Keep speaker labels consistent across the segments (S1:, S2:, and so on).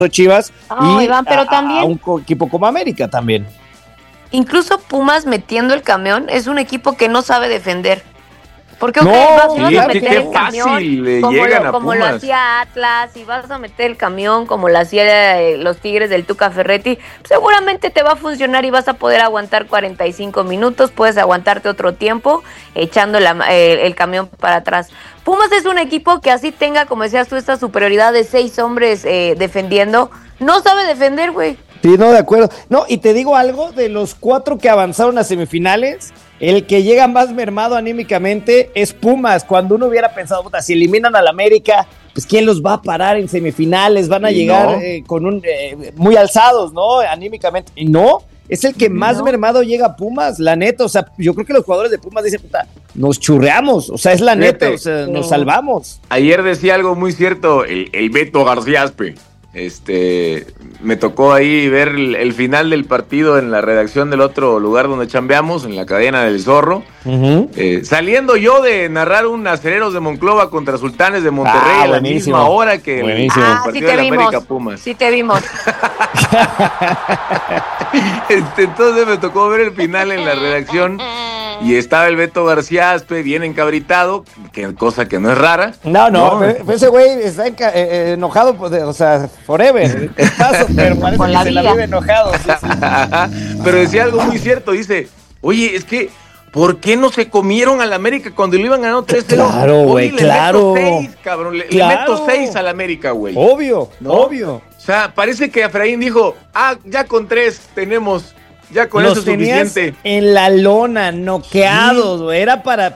S1: Chivas
S2: Iván, pero también
S1: a un equipo como América también.
S2: Incluso Pumas metiendo el camión es un equipo que no sabe defender. Porque
S3: No,
S2: vas
S3: sí,
S2: a meter
S3: qué
S2: el camión
S3: fácil le
S2: como
S3: llegan a
S2: como lo
S3: Pumas.
S2: hacía Atlas, y vas a meter el camión como lo hacía los Tigres del Tuca Ferretti, seguramente te va a funcionar y vas a poder aguantar 45 minutos, puedes aguantarte otro tiempo echando el camión para atrás. Pumas es un equipo que así tenga, como decías tú, esta superioridad de 6 hombres defendiendo, no sabe defender, güey.
S1: Sí, no, de acuerdo. No, y te digo algo, de los 4 que avanzaron a semifinales, el que llega más mermado anímicamente es Pumas. Cuando uno hubiera pensado, puta, si eliminan al América, pues ¿quién los va a parar en semifinales? Van a llegar con muy alzados, ¿no? Anímicamente. Y no, es el que más mermado llega a Pumas, la neta. O sea, yo creo que los jugadores de Pumas dicen, puta, nos churreamos. O sea, es la neta, o sea, nos salvamos.
S3: Ayer decía algo muy cierto, el Beto García Aspe. Me tocó ahí ver el final del partido en la redacción del otro lugar donde chambeamos, en la cadena del Zorro. Saliendo yo de narrar un Acereros de Monclova contra Sultanes de Monterrey a la misma hora que el partido de la América Pumas.
S2: Sí te vimos.
S3: Entonces me tocó ver el final en la redacción y estaba el Beto García Aspe bien encabritado, cosa que no es rara.
S1: No, ese güey está enojado, o sea, forever. Pero parece
S2: con
S1: que
S2: la
S1: se
S2: vida.
S1: la vive enojado. Sí.
S3: Pero decía algo muy cierto, dice, oye, es que ¿por qué no se comieron al América cuando lo iban ganando 3-0?
S1: Claro, güey, claro.
S3: Le meto 6, cabrón, le meto 6 al América, güey.
S1: Obvio.
S3: O sea, parece que Efraín dijo, ya con 3 tenemos, ya con eso es suficiente.
S1: En la lona, noqueados, güey. Era para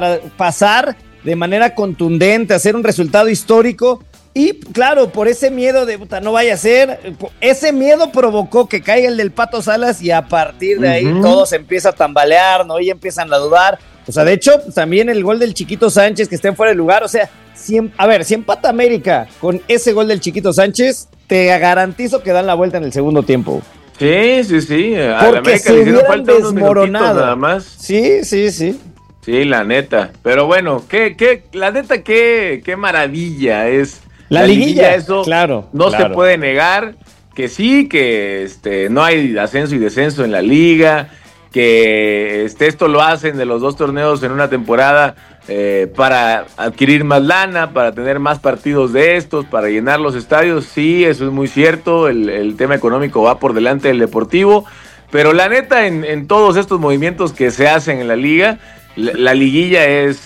S1: pasar de manera contundente, hacer un resultado histórico. Y claro, por ese miedo de puta, no vaya a ser, ese miedo provocó que caiga el del Pato Salas y a partir de ahí todo se empieza a tambalear, ¿no? Y empiezan a dudar. O sea, de hecho, también el gol del Chiquito Sánchez que está en fuera de lugar. O sea, si empata América con ese gol del Chiquito Sánchez, te garantizo que dan la vuelta en el segundo tiempo.
S3: Sí. A la
S1: Porque
S3: América
S1: se
S3: le hicieron
S1: hubieran
S3: falta unos minutitos
S1: desmoronado.
S3: nada más.
S1: Sí.
S3: Sí, la neta. Pero bueno, la neta, qué maravilla es.
S1: La liguilla,
S3: eso
S1: claro.
S3: Se puede negar que sí, que no hay ascenso y descenso en la liga, que esto lo hacen de los 2 torneos en una temporada para adquirir más lana, para tener más partidos de estos, para llenar los estadios. Sí, eso es muy cierto, el tema económico va por delante del deportivo, pero la neta en todos estos movimientos que se hacen en la liga, la liguilla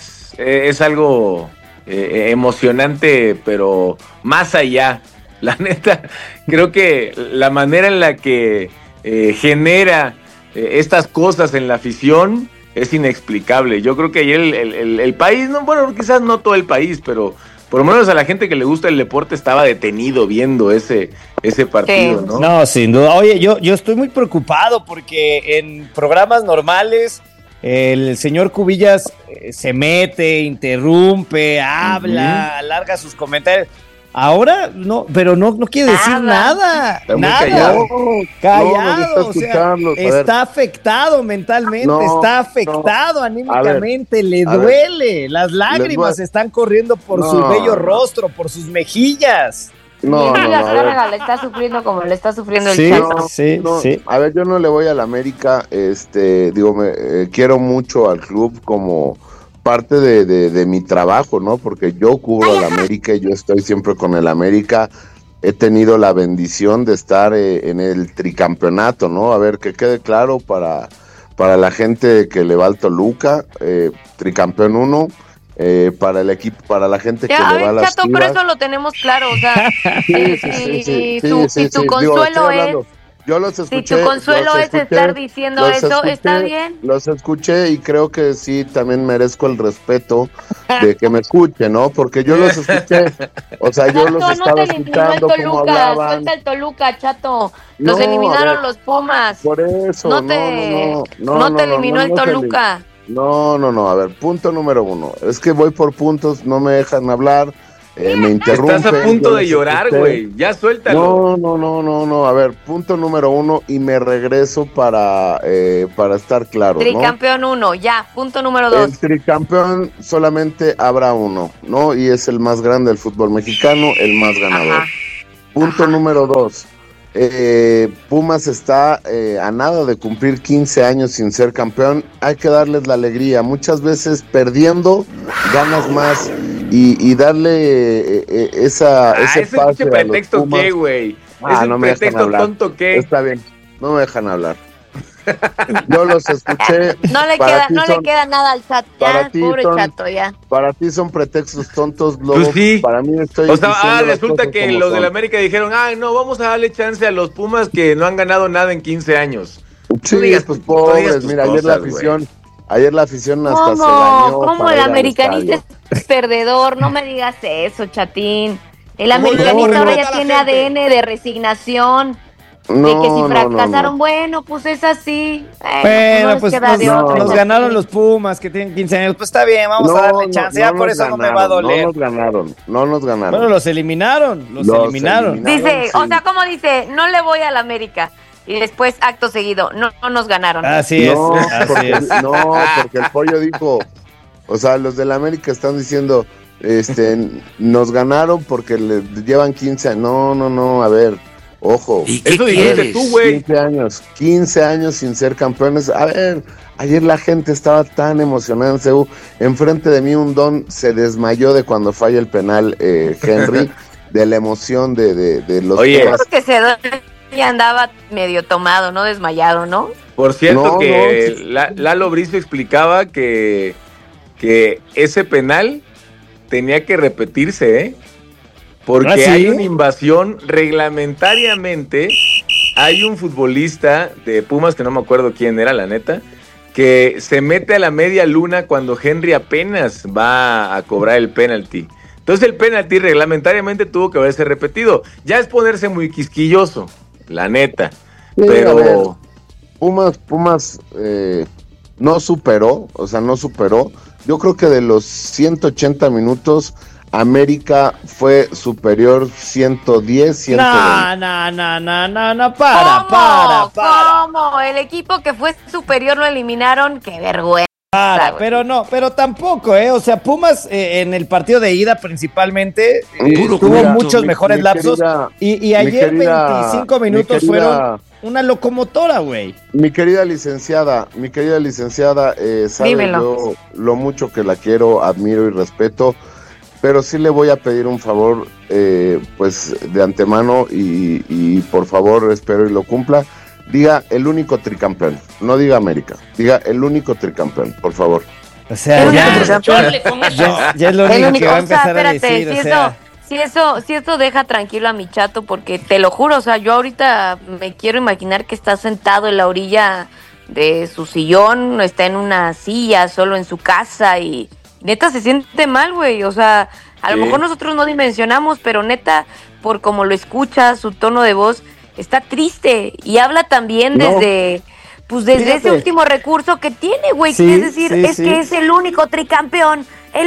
S3: es algo emocionante, pero más allá. La neta, creo que la manera en la que genera estas cosas en la afición es inexplicable. Yo creo que ayer el país, quizás no todo el país, pero por lo menos a la gente que le gusta el deporte estaba detenido viendo ese partido, ¿no?
S1: No, sin duda. Oye, yo estoy muy preocupado porque en programas normales el señor Cubillas se mete, interrumpe, habla, alarga sus comentarios. Ahora no, pero no quiere decir nada. Nada. Callado. O sea, está afectado mentalmente, está afectado anímicamente, le duele. Las lágrimas están corriendo por su bello rostro, por sus mejillas.
S2: Le está sufriendo como le está sufriendo el Chato.
S4: Sí. A ver, yo no le voy a la América, quiero mucho al club como parte de mi trabajo, ¿no? Porque yo cubro la América y yo estoy siempre con el América. He tenido la bendición de estar en el tricampeonato, ¿no? A ver, que quede claro para la gente que le va al Toluca, tricampeón 1. Para el equipo, para la gente que le va a las
S2: Chato,
S4: Chivas.
S2: pero eso lo tenemos claro, o sea, si tu consuelo es...
S4: Yo los escuché.
S2: Si tu consuelo es estar diciendo eso, está bien.
S4: Los escuché y creo que sí, también merezco el respeto de que me escuchen, ¿no? Porque yo los escuché, o sea, yo los estaba escuchando cómo hablaban.
S2: Suelta el Toluca, Chato. Los eliminaron los Pumas.
S4: Por eso,
S2: no te eliminó el Toluca.
S4: No, a ver, punto número 1. Es que voy por puntos, no me dejan hablar, me interrumpen.
S3: Estás a punto de llorar, güey, ya suéltalo.
S4: No, a ver, punto número 1 y me regreso para estar claro,
S2: Tricampeón 1, ya, punto número 2.
S4: El tricampeón solamente habrá uno, ¿no? Y es el más grande del fútbol mexicano, el más ganador.
S2: Ajá.
S4: Punto número 2. Pumas está a nada de cumplir 15 años sin ser campeón. Hay que darles la alegría. Muchas veces perdiendo ganas más y darle ese pase
S3: pretexto que, güey.
S4: No me dejan hablar.
S3: Tonto que.
S4: Está bien, no me dejan hablar. Yo los escuché.
S2: No le queda nada al chat. Ya, pobre chato, ya.
S4: Para ti son pretextos tontos, Lobo.
S3: Pues sí.
S4: Para mí
S3: resulta que los del América dijeron, no, vamos a darle chance a los Pumas que no han ganado nada en 15 años.
S4: Sí, pues pobres, mira, ayer la afición hasta se bañó.
S2: ¿Cómo el americanista es perdedor? No me digas eso, chatín. El americanista ahora ya tiene ADN de resignación. De que si fracasaron, bueno, pues es así.
S1: Bueno, pues nos ganaron los Pumas que tienen 15 años. Pues está bien, vamos a darle chance. Ya por eso no me va a doler.
S4: No nos ganaron.
S1: Bueno, los eliminaron.
S2: Dice, sí. O sea, como dice, no le voy al América. Y después, acto seguido, no nos ganaron.
S1: Así es.
S4: Porque el pollo dijo, o sea, los del América están diciendo, nos ganaron porque le llevan 15 años. No, a ver. Ojo,
S3: eso dijiste tú, güey.
S4: 15 años sin ser campeones. A ver, ayer la gente estaba tan emocionada en CU. Enfrente de mí un don se desmayó de cuando falla el penal Henry, de la emoción de los...
S2: Oye, creo que ya andaba medio tomado, no desmayado, ¿no?
S3: Por cierto Lalo Bricio explicaba que ese penal tenía que repetirse, ¿eh? Porque ¿sí? Hay una invasión reglamentariamente. Hay un futbolista de Pumas, que no me acuerdo quién era, la neta, que se mete a la media luna cuando Henry apenas va a cobrar el penalti. Entonces el penalti reglamentariamente tuvo que haberse repetido. Ya es ponerse muy quisquilloso, la neta. Sí, pero
S4: Pumas no superó. Yo creo que de los 180 minutos... América fue superior 110, 120.
S1: No, para.
S2: ¿Cómo? El equipo que fue superior lo eliminaron, qué vergüenza.
S1: Pero tampoco, o sea, Pumas en el partido de ida principalmente tuvo muchos mejores lapsos y ayer 25 minutos fueron una locomotora, güey.
S4: Mi querida licenciada, sabe yo lo mucho que la quiero, admiro y respeto. Pero sí le voy a pedir un favor, pues de antemano y por favor espero y lo cumpla. Diga el único tricampeón, no diga América, diga el único tricampeón, por favor.
S1: O sea, ya es lo único que va a empezar a decir.
S2: Si eso deja tranquilo a mi chato, porque te lo juro, o sea, yo ahorita me quiero imaginar que está sentado en la orilla de su sillón, está en una silla, solo en su casa y... Neta se siente mal, güey, o sea, a lo mejor nosotros no dimensionamos, pero neta, por como lo escucha, su tono de voz, está triste y habla también desde ese último recurso que tiene, güey, que es decir, que es el único tricampeón,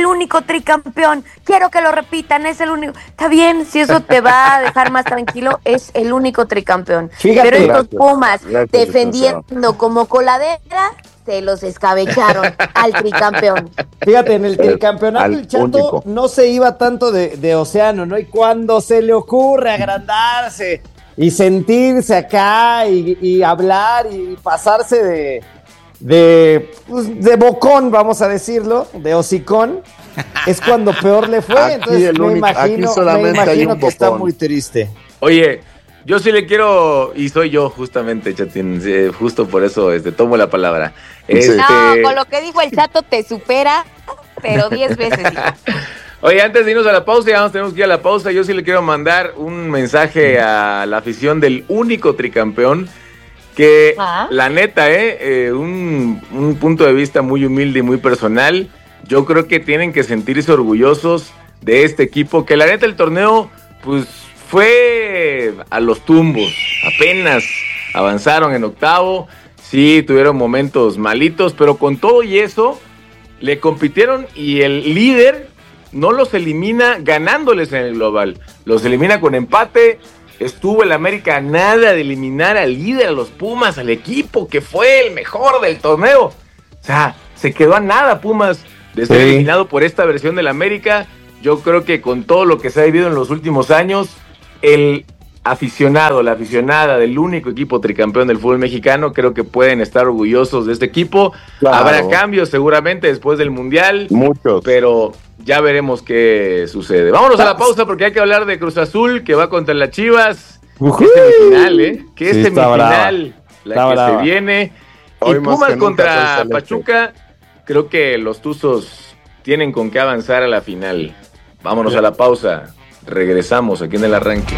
S2: quiero que lo repitan, es el único, está bien, si eso te va a dejar más tranquilo, es el único tricampeón, pero estos Pumas defendiendo como coladera, se los escabecharon al tricampeón.
S1: Fíjate, en el tricampeonato el Chato no se iba tanto de océano, ¿no? Y cuando se le ocurre agrandarse y sentirse acá y hablar y pasarse de bocón, vamos a decirlo, de hocicón, es cuando peor le fue. Entonces me imagino que está muy triste.
S3: Oye, yo sí le quiero, y soy yo justamente, Chatín, justo por eso tomo la palabra.
S2: No, con lo que dijo el Chato te supera, pero 10 veces.
S3: Oye, antes de irnos a la pausa, ya tenemos que ir a la pausa, yo sí le quiero mandar un mensaje a la afición del único tricampeón, que la neta, un punto de vista muy humilde y muy personal, yo creo que tienen que sentirse orgullosos de este equipo, que la neta el torneo, pues, fue a los tumbos, apenas avanzaron en octavo, sí tuvieron momentos malitos, pero con todo y eso le compitieron y el líder no los elimina ganándoles en el global, los elimina con empate. Estuvo el América a nada de eliminar al líder, a los Pumas, al equipo que fue el mejor del torneo. O sea, se quedó a nada Pumas de ser eliminado por esta versión del América. Yo creo que con todo lo que se ha vivido en los últimos años, el aficionado, la aficionada del único equipo tricampeón del fútbol mexicano, creo que pueden estar orgullosos de este equipo.
S4: Claro.
S3: Habrá cambios seguramente después del Mundial.
S4: Muchos.
S3: Pero ya veremos qué sucede. Vámonos a la pausa porque hay que hablar de Cruz Azul, que va contra las Chivas. Qué semifinal, ¿eh? Qué
S1: Sí,
S3: semifinal la
S1: está
S3: que
S1: brava.
S3: se viene.
S4: Hoy
S3: Y
S4: más
S3: Pumas
S4: que nunca,
S3: contra
S4: Celeste.
S3: Pachuca, creo que los Tuzos tienen con qué avanzar a la final. Vámonos a la pausa. Regresamos aquí en el arranque.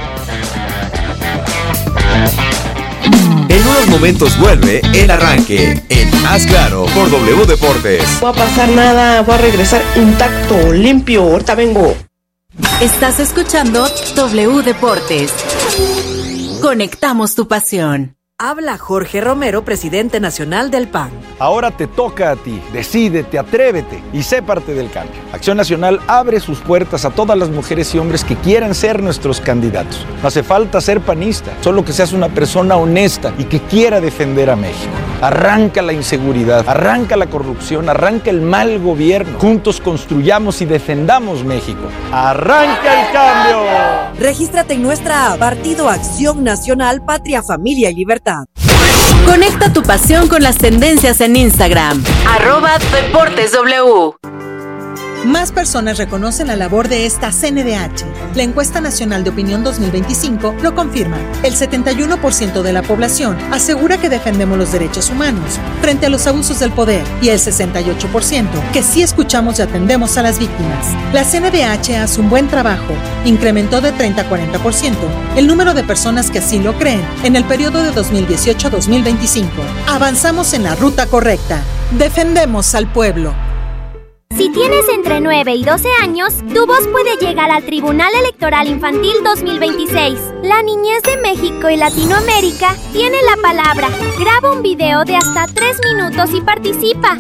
S5: En unos momentos vuelve El Arranque en Haz Claro por W Deportes.
S6: No va a pasar nada, voy a regresar intacto, limpio, ahorita vengo.
S7: Estás escuchando W Deportes. Conectamos tu pasión.
S8: Habla Jorge Romero, presidente nacional del PAN.
S9: Ahora te toca a ti. Decídete, atrévete y sé parte del cambio. Acción Nacional abre sus puertas a todas las mujeres y hombres que quieran ser nuestros candidatos. No hace falta ser panista, solo que seas una persona honesta y que quiera defender a México. Arranca la inseguridad, arranca la corrupción, arranca el mal gobierno. Juntos construyamos y defendamos México. ¡Arranca el cambio!
S8: Regístrate en nuestra app, Partido Acción Nacional, Patria, Familia y Libertad.
S7: Conecta tu pasión con las tendencias en Instagram. @DeportesW.
S10: Más personas reconocen la labor de esta CNDH. La encuesta nacional de opinión 2025 lo confirma. El 71% de la población asegura que defendemos los derechos humanos frente a los abusos del poder y el 68% que sí escuchamos y atendemos a las víctimas. La CNDH hace un buen trabajo. Incrementó de 30 a 40% el número de personas que así lo creen en el periodo de 2018 a 2025. Avanzamos en la ruta correcta. Defendemos al pueblo.
S11: Si tienes entre 9 y 12 años, tu voz puede llegar al Tribunal Electoral Infantil 2026. La niñez de México y Latinoamérica tiene la palabra. Graba un video de hasta 3 minutos y participa.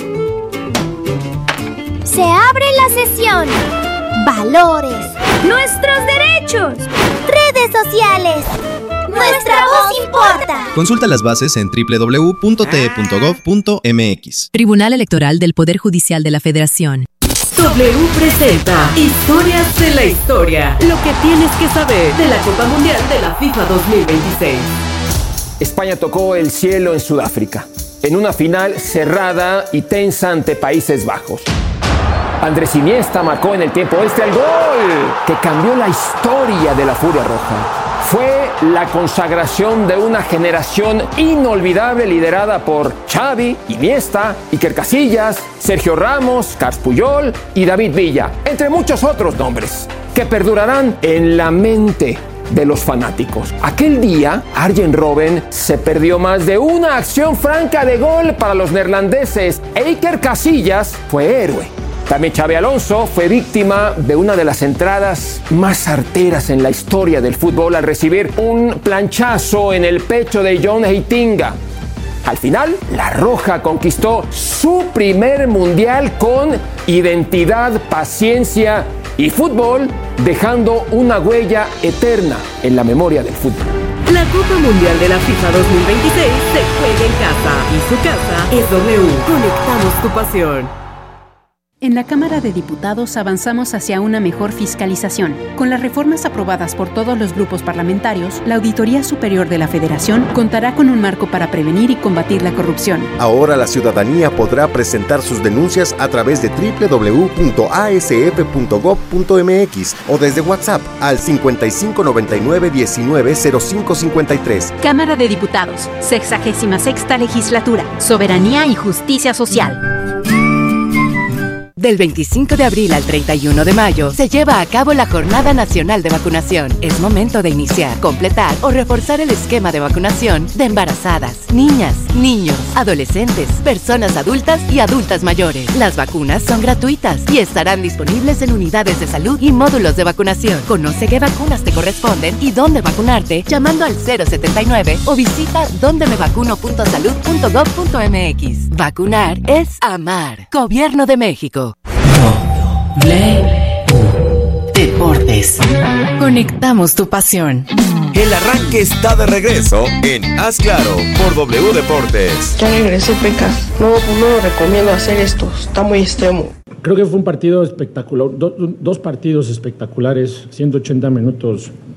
S11: Se abre la sesión. Valores. Nuestros derechos. Redes sociales. Nuestra voz importa.
S12: Consulta las bases en www.te.gov.mx.
S13: Tribunal Electoral del Poder Judicial de la Federación.
S7: W presenta Historias de la Historia. Lo que tienes que saber de la Copa Mundial de la FIFA 2026.
S14: España tocó el cielo en Sudáfrica, en una final cerrada y tensa ante Países Bajos. Andrés Iniesta marcó en el tiempo extra el gol que cambió la historia de la Furia Roja. Fue la consagración de una generación inolvidable liderada por Xavi, Iniesta, Iker Casillas, Sergio Ramos, Carles Puyol y David Villa, entre muchos otros nombres, que perdurarán en la mente de los fanáticos. Aquel día, Arjen Robben se perdió más de una acción franca de gol para los neerlandeses e Iker Casillas fue héroe. También Xabi Alonso fue víctima de una de las entradas más arteras en la historia del fútbol al recibir un planchazo en el pecho de John Heitinga. Al final, la Roja conquistó su primer mundial con identidad, paciencia y fútbol, dejando una huella eterna en la memoria del fútbol.
S7: La Copa Mundial de la FIFA 2026 se juega en casa y su casa es W. Conectamos tu pasión.
S13: En la Cámara de Diputados avanzamos hacia una mejor fiscalización. Con las reformas aprobadas por todos los grupos parlamentarios, la Auditoría Superior de la Federación contará con un marco para prevenir y combatir la corrupción.
S15: Ahora la ciudadanía podrá presentar sus denuncias a través de www.asf.gov.mx o desde WhatsApp al 5599-190553.
S13: Cámara de Diputados, 66ª Legislatura, Soberanía y Justicia Social.
S7: Del 25 de abril al 31 de mayo se lleva a cabo la Jornada Nacional de Vacunación. Es momento de iniciar, completar o reforzar el esquema de vacunación de embarazadas, niñas, niños, adolescentes, personas adultas y adultas mayores. Las vacunas son gratuitas y estarán disponibles en unidades de salud y módulos de vacunación. Conoce qué vacunas te corresponden y dónde vacunarte llamando al 079 o visita dondemevacuno.salud.gov.mx. Vacunar es amar. Gobierno de México. Deportes. Conectamos tu pasión.
S5: El arranque está de regreso en Haz Claro por W Deportes.
S6: Ya regresé, Pecas. No lo recomiendo hacer esto. Está muy extremo.
S16: Creo que fue un partido espectacular. Dos partidos espectaculares, 180 minutos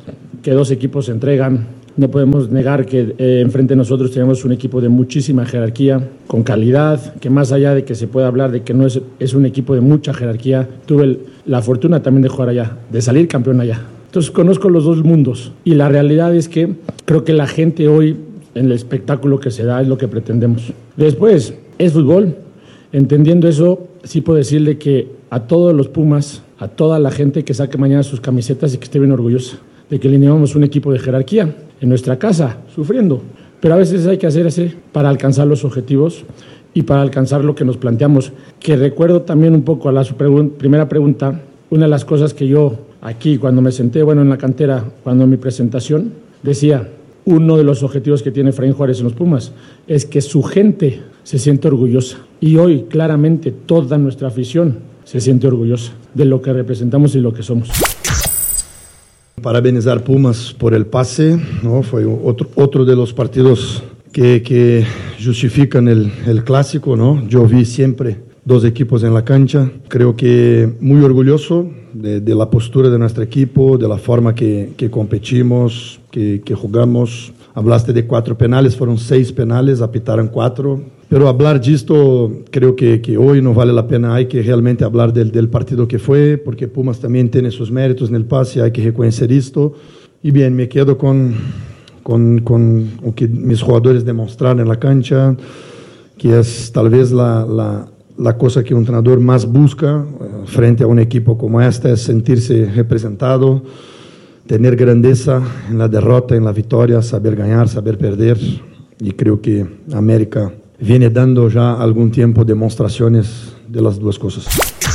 S12: que dos equipos se entregan. No podemos negar que enfrente de nosotros tenemos un equipo de muchísima jerarquía, con calidad, que más allá de que se pueda hablar de que no es un equipo de mucha jerarquía, tuve la fortuna también de jugar allá, de salir campeón allá. Entonces conozco los dos mundos y la realidad es que creo que la gente hoy, en el espectáculo que se da, es lo que pretendemos. Después, es fútbol. Entendiendo eso, sí puedo decirle que a todos los Pumas, a toda la gente que saque mañana sus camisetas y que esté bien orgullosa de que alineamos un equipo de jerarquía en nuestra casa, sufriendo. Pero a veces hay que hacer así para alcanzar los objetivos y para alcanzar lo que nos planteamos. Que recuerdo también un poco a su primera pregunta, una de las cosas que yo aquí, cuando me senté, en la cantera, cuando en mi presentación, decía, uno de los objetivos que tiene Efraín Juárez en los Pumas es que su gente se siente orgullosa. Y hoy, claramente, toda nuestra afición se siente orgullosa de lo que representamos y lo que somos.
S16: Parabenizar Pumas por el pase, ¿no? Fue otro de los partidos que justifican el clásico, ¿no? Yo vi siempre dos equipos en la cancha. Creo que muy orgulloso de la postura de nuestro equipo, de la forma que competimos, que jugamos. Hablaste de 4 penales, fueron 6 penales, apitaron 4. Pero hablar de esto, creo que hoy no vale la pena. Hay que realmente hablar del partido que fue, porque Pumas también tiene sus méritos en el pase, hay que reconocer esto. Y bien, me quedo con lo que mis jugadores demostraron en la cancha, que es tal vez la cosa que un entrenador más busca frente a un equipo como este, es sentirse representado, tener grandeza en la derrota, en la victoria, saber ganar, saber perder. Y creo que América viene dando ya algún tiempo demostraciones de las dos cosas.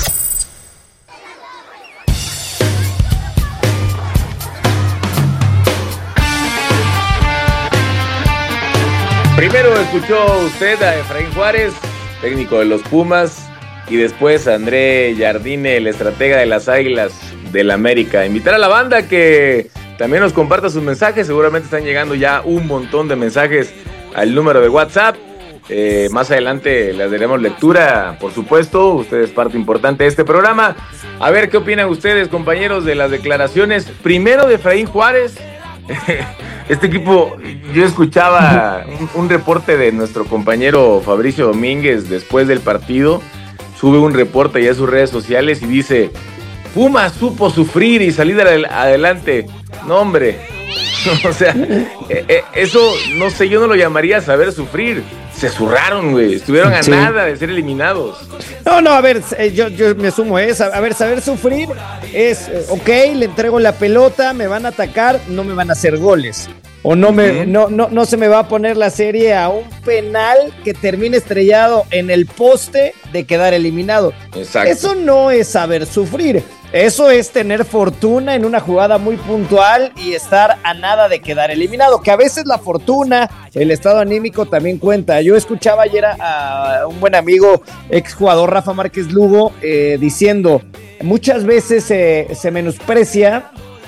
S3: Primero escuchó usted a Efraín Juárez, técnico de los Pumas, y después a André Jardine, el estratega de las Águilas del América. Invitar a la banda que también nos comparta sus mensajes. Seguramente están llegando ya un montón de mensajes al número de WhatsApp. Más adelante les daremos lectura, por supuesto. Usted es parte importante de este programa. A ver qué opinan ustedes, compañeros, de las declaraciones primero de Efraín Juárez. Este equipo, yo escuchaba un reporte de nuestro compañero Fabricio Domínguez después del partido. Sube un reporte ya a sus redes sociales y dice: Pumas supo sufrir y salir adelante. No, hombre. O sea, eso, no sé, yo no lo llamaría saber sufrir. Se zurraron, güey. Estuvieron a nada de ser eliminados.
S1: No, a ver, yo me sumo a esa. A ver, saber sufrir es, ok, le entrego la pelota, me van a atacar, no me van a hacer goles. O no se me va a poner la serie a un penal que termine estrellado en el poste de quedar eliminado.
S3: Exacto.
S1: Eso no es saber sufrir. Eso es tener fortuna en una jugada muy puntual y estar a nada de quedar eliminado, que a veces la fortuna, el estado anímico también cuenta. Yo escuchaba ayer a un buen amigo, exjugador Rafa Márquez Lugo, diciendo, muchas veces se menosprecia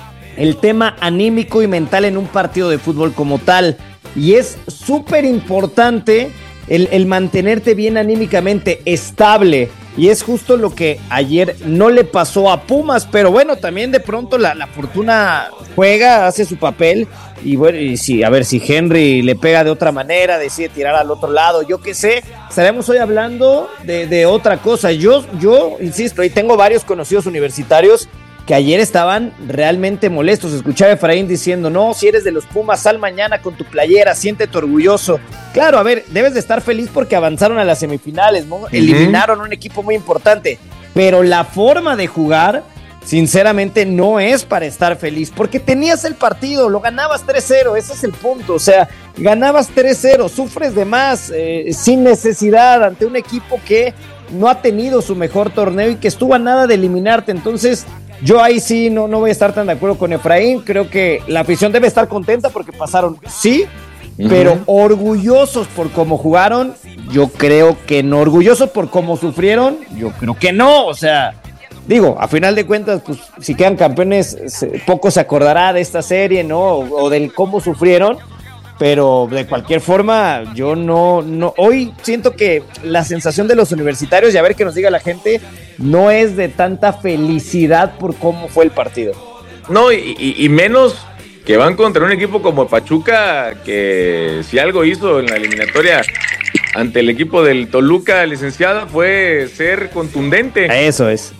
S1: el tema anímico y mental en un partido de fútbol como tal, y es súper importante el mantenerte bien anímicamente estable. Y es justo lo que ayer no le pasó a Pumas, pero bueno, también de pronto la fortuna juega, hace su papel, y bueno, y sí, a ver si Henry le pega de otra manera, decide tirar al otro lado, yo qué sé, estaremos hoy hablando de otra cosa. Yo insisto, y tengo varios conocidos universitarios que ayer estaban realmente molestos. Escuchaba a Efraín diciendo, no, si eres de los Pumas, sal mañana con tu playera, siéntete orgulloso. Claro, a ver, debes de estar feliz porque avanzaron a las semifinales, ¿no? Eliminaron un equipo muy importante, pero la forma de jugar, sinceramente, no es para estar feliz, porque tenías el partido, lo ganabas 3-0, ese es el punto, o sea, ganabas 3-0, sufres de más, sin necesidad, ante un equipo que no ha tenido su mejor torneo y que estuvo a nada de eliminarte. Entonces, yo ahí sí no voy a estar tan de acuerdo con Efraín. Creo que la afición debe estar contenta porque pasaron, sí, pero orgullosos por cómo jugaron, yo creo que no. Orgullosos por cómo sufrieron, yo creo que no. O sea, digo, a final de cuentas, pues si quedan campeones, poco se acordará de esta serie, ¿no? O del cómo sufrieron. Pero de cualquier forma, yo no, hoy siento que la sensación de los universitarios, y a ver qué nos diga la gente, no es de tanta felicidad por cómo fue el partido.
S3: No, y menos que van contra un equipo como Pachuca, que si algo hizo en la eliminatoria ante el equipo del Toluca, licenciada, fue ser contundente.
S1: Eso es.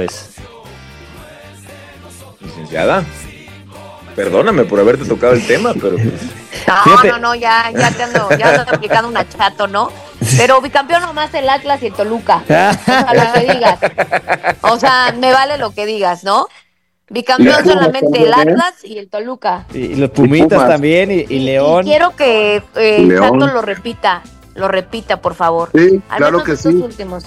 S3: Licenciada, perdóname por haberte tocado el tema, pero
S2: No, ya te ando aplicando una chato, ¿no? Pero bicampeón nomás el Atlas y el Toluca. O sea, lo que digas. O sea, me vale lo que digas, ¿no? Bicampeón solamente el Atlas y el Toluca.
S1: Y los Pumitas también, y León.
S2: Y quiero que Chato lo repita, por favor.
S4: Sí,
S2: al
S4: claro
S2: menos
S4: que
S2: estos
S4: sí.
S2: últimos.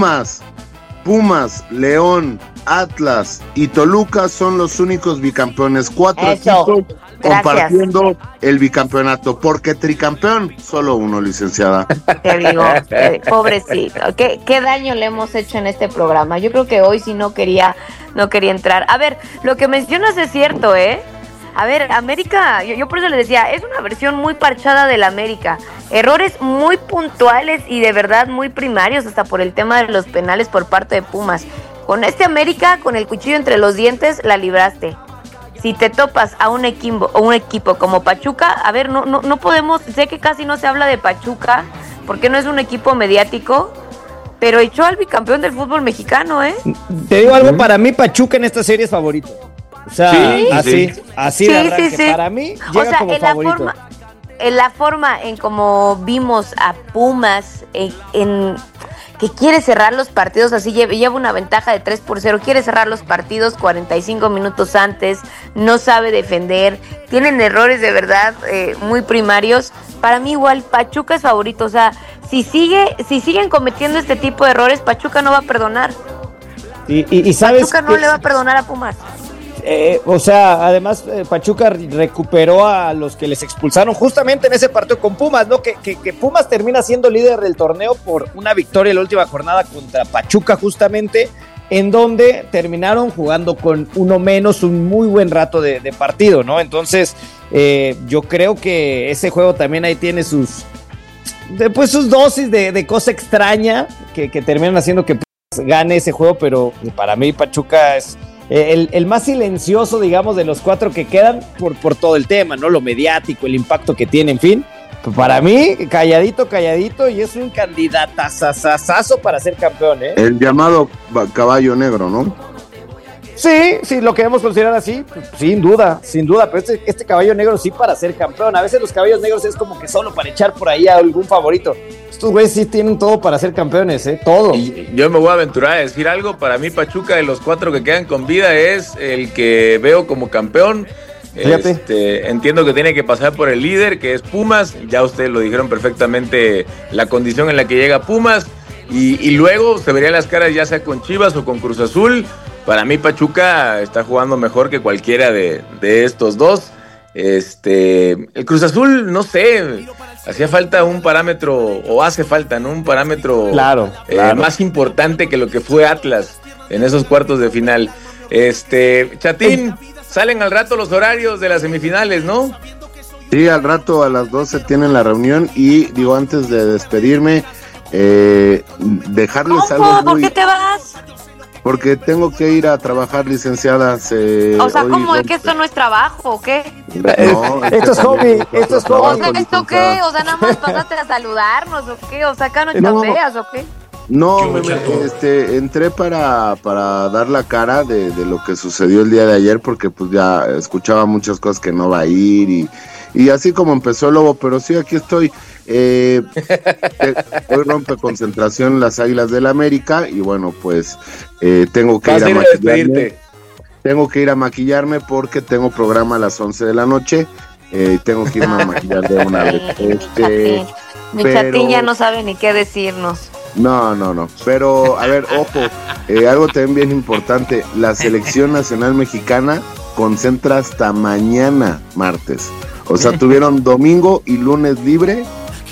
S4: Pumas, León, Atlas y Toluca son los únicos bicampeones. 4 equipos compartiendo el bicampeonato, porque tricampeón, solo uno, licenciada.
S2: Te digo, pobrecito, ¿qué daño le hemos hecho en este programa? Yo creo que hoy sí no quería entrar. A ver, lo que mencionas es cierto, ¿eh? A ver, América, yo por eso le decía, es una versión muy parchada del América. Errores muy puntuales y de verdad muy primarios, hasta por el tema de los penales por parte de Pumas. Con este América, con el cuchillo entre los dientes, la libraste. Si te topas a un equipo como Pachuca, a ver, no podemos, sé que casi no se habla de Pachuca, porque no es un equipo mediático, pero echó al bicampeón del fútbol mexicano, ¿eh?
S1: Te digo algo, para mí Pachuca en esta serie es favorito. O sea, así de arranque.
S2: Sí.
S1: Para mí llega como favorito.
S2: En la forma en como vimos a Pumas en que quiere cerrar los partidos así, lleva una ventaja de 3-0, quiere cerrar los partidos 45 minutos antes, no sabe defender, tienen errores de verdad muy primarios. Para mí igual Pachuca es favorito, o sea, si siguen cometiendo este tipo de errores, Pachuca no va a perdonar.
S1: Y sabes
S2: Pachuca no le va a perdonar a Pumas.
S1: O sea, además Pachuca recuperó a los que les expulsaron justamente en ese partido con Pumas, ¿no? Que Pumas termina siendo líder del torneo por una victoria en la última jornada contra Pachuca justamente, en donde terminaron jugando con uno menos un muy buen rato de partido, ¿no? Entonces, yo creo que ese juego también ahí tiene sus dosis de cosa extraña que terminan haciendo que Pumas gane ese juego, pero para mí Pachuca es el más silencioso, digamos, de los 4 que quedan por todo el tema, ¿no? Lo mediático, el impacto que tiene, en fin. Para mí, calladito, y es un candidatazazazo para ser campeón, ¿eh?
S4: El llamado caballo negro, ¿no?
S1: Sí, lo queremos considerar así, pues, sin duda, pero este caballo negro sí para ser campeón. A veces los caballos negros es como que solo para echar por ahí a algún favorito. Estos güeyes sí tienen todo para ser campeones, todo.
S3: Y yo me voy a aventurar a decir algo. Para mí Pachuca, de los 4 que quedan con vida, es el que veo como campeón. Entiendo que tiene que pasar por el líder, que es Pumas. Ya ustedes lo dijeron perfectamente, la condición en la que llega Pumas. Y luego se verían las caras ya sea con Chivas o con Cruz Azul. Para mí Pachuca está jugando mejor que cualquiera de estos dos. El Cruz Azul, no sé, hacía falta un parámetro, o hace falta, ¿no? Un parámetro
S1: claro.
S3: Más importante que lo que fue Atlas en esos cuartos de final. Chatín, salen al rato los horarios de las semifinales, ¿no?
S4: Sí, al rato a las 12 tienen la reunión y digo, antes de despedirme, dejarles algo.
S2: ¿Por qué te vas?
S4: Porque tengo que ir a trabajar, licenciada.
S2: O sea, ¿cómo es que esto no es trabajo o qué?
S4: No,
S1: esto es hobby,
S2: O sea, ¿esto qué? O sea, nada más pasaste a saludarnos o qué, o sea, acá no chambeas o qué.
S4: No, entré para dar la cara de lo que sucedió el día de ayer, porque pues ya escuchaba muchas cosas que no va a ir y así como empezó el lobo, pero sí, aquí estoy. Hoy rompe concentración las Águilas del América y bueno, pues tengo que ir a maquillarme. Tengo que ir a maquillarme porque tengo programa a las 11 de la noche. Tengo que irme a maquillar de una vez.
S2: Mi Chatín ya no sabe ni qué decirnos.
S4: No. Pero, a ver, ojo, algo también bien importante. La selección nacional mexicana concentra hasta mañana, martes. O sea, tuvieron domingo y lunes libre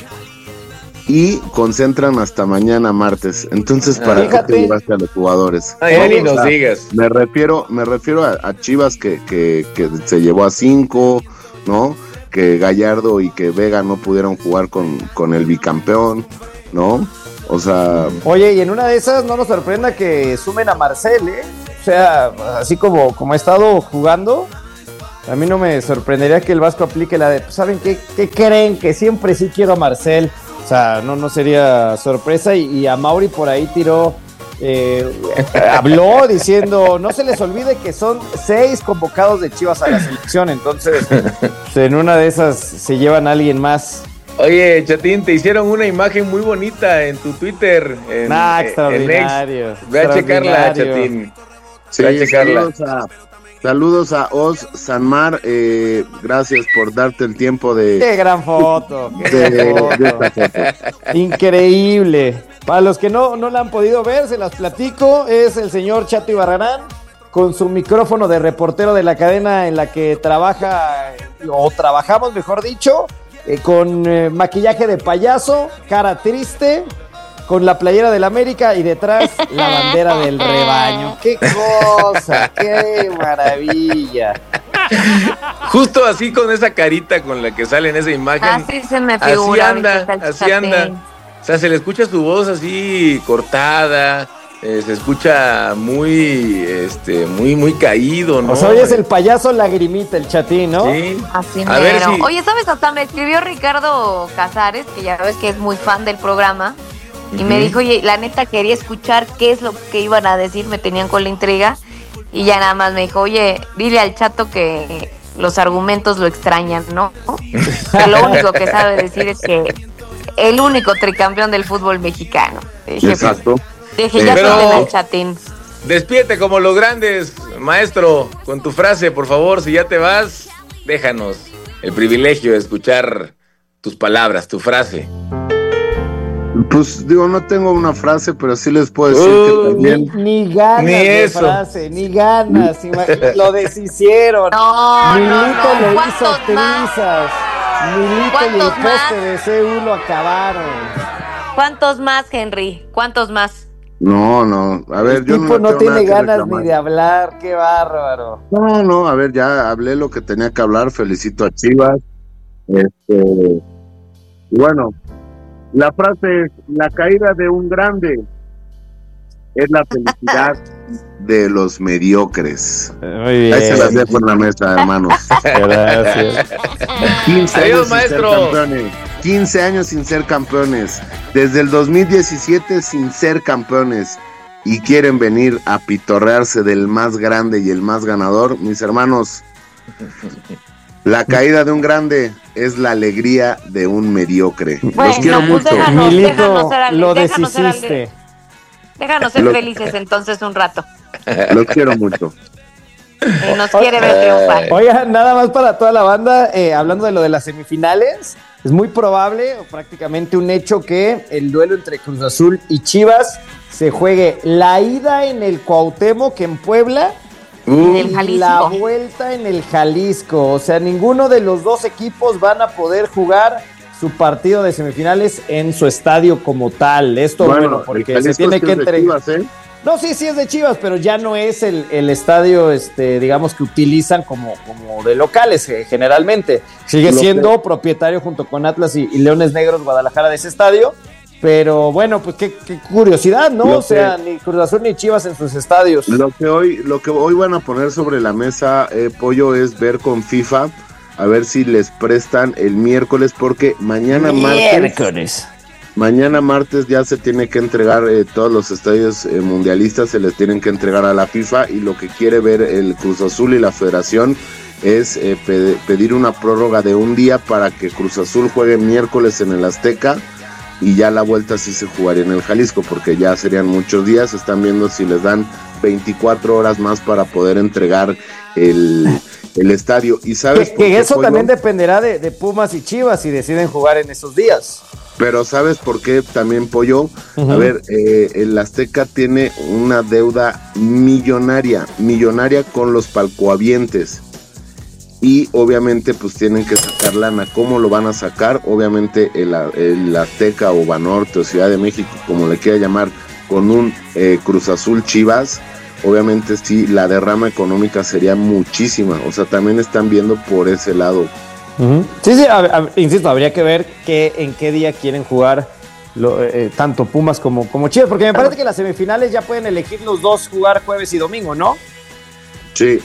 S4: y concentran hasta mañana, martes. Entonces, ¿para qué te llevaste a los jugadores?
S3: Ni nos digas.
S4: Me refiero a Chivas que se llevó a 5, ¿no? Que Gallardo y que Vega no pudieron jugar con el bicampeón, ¿no? O sea...
S1: Oye, y en una de esas no nos sorprenda que sumen a Marcel, ¿eh? O sea, así como ha estado jugando, A mí no me sorprendería que el Vasco aplique la de, pues, ¿saben qué creen? Que siempre sí quiero a Marcel. O sea, no sería sorpresa. Y a Mauri por ahí tiró, habló diciendo, no se les olvide que son 6 convocados de Chivas a la selección. Entonces, pues, en una de esas se llevan a alguien más.
S3: Oye, Chatín, te hicieron una imagen muy bonita en tu Twitter.
S1: Extraordinario.
S3: Ve a checarla, Chatín.
S4: Sí, ve a checarla. Saludos a Oz Sanmar, gracias por darte el tiempo de...
S1: ¡Qué gran foto! Increíble. Para los que no la han podido ver, se las platico, es el señor Chato Ibarrarán con su micrófono de reportero de la cadena en la que trabaja, o trabajamos mejor dicho, con maquillaje de payaso, cara triste, con la playera del América y detrás la bandera del rebaño. ¡Qué cosa! ¡Qué maravilla!
S3: Justo así, con esa carita con la que sale en esa imagen.
S2: Así se me figura.
S3: Así anda. O sea, se le escucha su voz así cortada, se escucha muy caído, ¿no?
S1: O sea, hoy es el payaso lagrimita, el Chatín, ¿no?
S3: Sí.
S2: Así mero. Oye, ¿sabes? Hasta me escribió Ricardo Casares, que ya ves que es muy fan del programa. Y me dijo, oye, la neta quería escuchar qué es lo que iban a decir, me tenían con la intriga. Y ya nada más me dijo, oye, dile al Chato que los argumentos lo extrañan, ¿no? Que lo único que sabe decir es que el único tricampeón del fútbol mexicano. Dije,
S4: exacto.
S2: Dije, ya suelten al Chatín.
S3: Despídete como los grandes, maestro, con tu frase, por favor. Si ya te vas, déjanos el privilegio de escuchar tus palabras, tu frase.
S4: Pues digo, no tengo una frase, pero sí les puedo decir que también...
S1: Ni ganas de frase, ni ganas, lo deshicieron. Milito le hizo trizas. Milito y el poste de C1 lo acabaron.
S2: ¿Cuántos más, Henry? ¿Cuántos más?
S4: No, a ver, yo
S1: no tiene ganas ni de hablar, qué bárbaro.
S4: No, a ver, ya hablé lo que tenía que hablar, felicito a Chivas. Bueno, la frase es, la caída de un grande es la felicidad de los mediocres.
S1: Muy bien.
S4: Ahí se las dejo en la mesa, hermanos.
S1: Gracias.
S4: 15
S3: Adiós,
S4: años
S3: maestro.
S4: sin ser campeones. 15 años sin ser campeones. Desde el 2017 sin ser campeones. Y quieren venir a pitorrearse del más grande y el más ganador. Mis hermanos, la caída de un grande es la alegría de un mediocre.
S2: Bueno,
S4: los quiero
S2: pues
S4: mucho.
S1: Milito, lo deshiciste.
S2: Déjanos ser felices entonces un rato.
S4: Los quiero mucho.
S2: Nos quiere ver triunfar.
S1: Oigan, nada más para toda la banda, hablando de lo de las semifinales, es muy probable, o prácticamente un hecho, que el duelo entre Cruz Azul y Chivas se juegue la ida en el Cuauhtémoc, en Puebla,
S2: y
S1: la vuelta en el Jalisco. O sea, ninguno de los dos equipos van a poder jugar su partido de semifinales en su estadio como tal. Esto, bueno, porque se tiene que entregar. No, sí es de Chivas, pero ya no es el estadio, digamos, que utilizan como de locales generalmente. Sigue siendo propietario junto con Atlas y Leones Negros Guadalajara de ese estadio. Pero bueno, pues qué curiosidad, ¿no? O sea, ni Cruz Azul ni Chivas en sus estadios. Lo
S4: que hoy van a poner sobre la mesa, Pollo, es ver con FIFA, a ver si les prestan el miércoles, porque mañana martes ya se tiene que entregar todos los estadios mundialistas, se les tienen que entregar a la FIFA, y lo que quiere ver el Cruz Azul y la Federación es pedir una prórroga de un día para que Cruz Azul juegue miércoles en el Azteca, y ya la vuelta sí se jugaría en el Jalisco, porque ya serían muchos días. Están viendo si les dan 24 horas más para poder entregar el estadio. ¿Y sabes por qué,
S1: eso
S4: Pollo?
S1: También dependerá de Pumas y Chivas si deciden jugar en esos días.
S4: Pero ¿sabes por qué también, Pollo? A ver, el Azteca tiene una deuda millonaria con los palcohabientes. Y obviamente pues tienen que sacar lana. ¿Cómo lo van a sacar? Obviamente el Azteca o Banorte o Ciudad de México, como le quiera llamar, con un Cruz Azul Chivas, obviamente sí, la derrama económica sería muchísima. O sea, también están viendo por ese lado.
S1: Sí, insisto, habría que ver en qué día quieren jugar tanto Pumas como Chivas, porque me parece que las semifinales ya pueden elegir los dos jugar jueves y domingo, ¿no?
S4: Sí.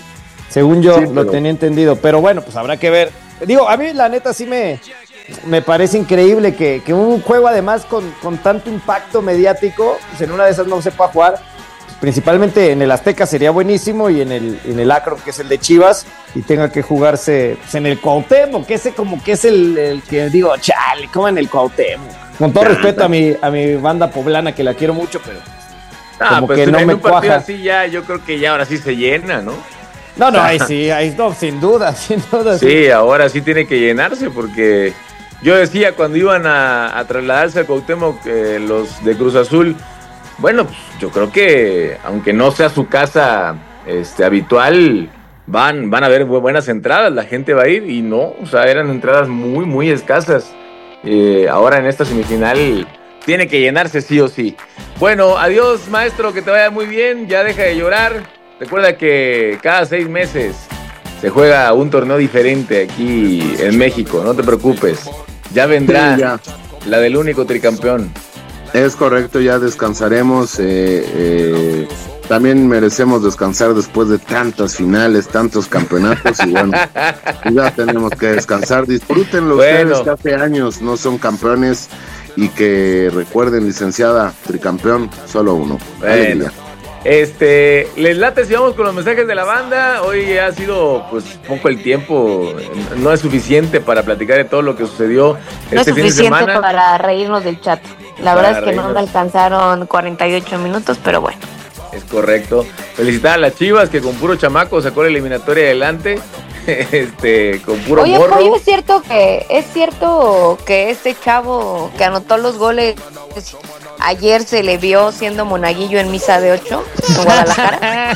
S1: Según yo lo tenía entendido, pero bueno, pues habrá que ver. Digo, a mí la neta sí me parece increíble que un juego además con tanto impacto mediático, pues en una de esas no sepa jugar. Pues principalmente en el Azteca sería buenísimo y en el Akron, que es el de Chivas, y tenga que jugarse pues en el Cuauhtémoc, que ese como que es el que digo, chale, ¿cómo en el Cuauhtémoc? Con todo respeto a mi banda poblana, que la quiero mucho, pero como
S3: pues
S1: que no
S3: en
S1: me
S3: un partido
S1: cuaja.
S3: así ya, yo creo que ya ahora sí se llena, ¿no?
S1: No, ahí sí, sin duda.
S3: Sí, ahora sí tiene que llenarse, porque yo decía cuando iban a trasladarse a Cuauhtémoc los de Cruz Azul, bueno, pues, yo creo que aunque no sea su casa habitual, van a haber buenas entradas, la gente va a ir, y no, o sea, eran entradas muy, muy escasas. Ahora en esta semifinal tiene que llenarse sí o sí. Bueno, adiós maestro, que te vaya muy bien, ya deja de llorar. Recuerda que cada 6 meses se juega un torneo diferente aquí en México, no te preocupes. Ya vendrá la del único tricampeón.
S4: Es correcto, ya descansaremos. También merecemos descansar después de tantas finales, tantos campeonatos. Y bueno, ya tenemos que descansar. Disfrútenlo ustedes, que hace años no son campeones. Y que recuerden, licenciada, tricampeón, solo uno.
S3: Bueno. Les late si vamos con los mensajes de la banda. Hoy ha sido pues poco el tiempo, no es suficiente para platicar de todo lo que sucedió este fin de semana.
S2: No es suficiente para reírnos del chat. La verdad es que no me alcanzaron 48 minutos, pero bueno.
S3: Es correcto. Felicitar a las Chivas, que con puro chamaco sacó la eliminatoria adelante. Con puro morro.
S2: Oye, es cierto que este chavo que anotó los goles ayer se le vio siendo monaguillo en misa de 8 en Guadalajara.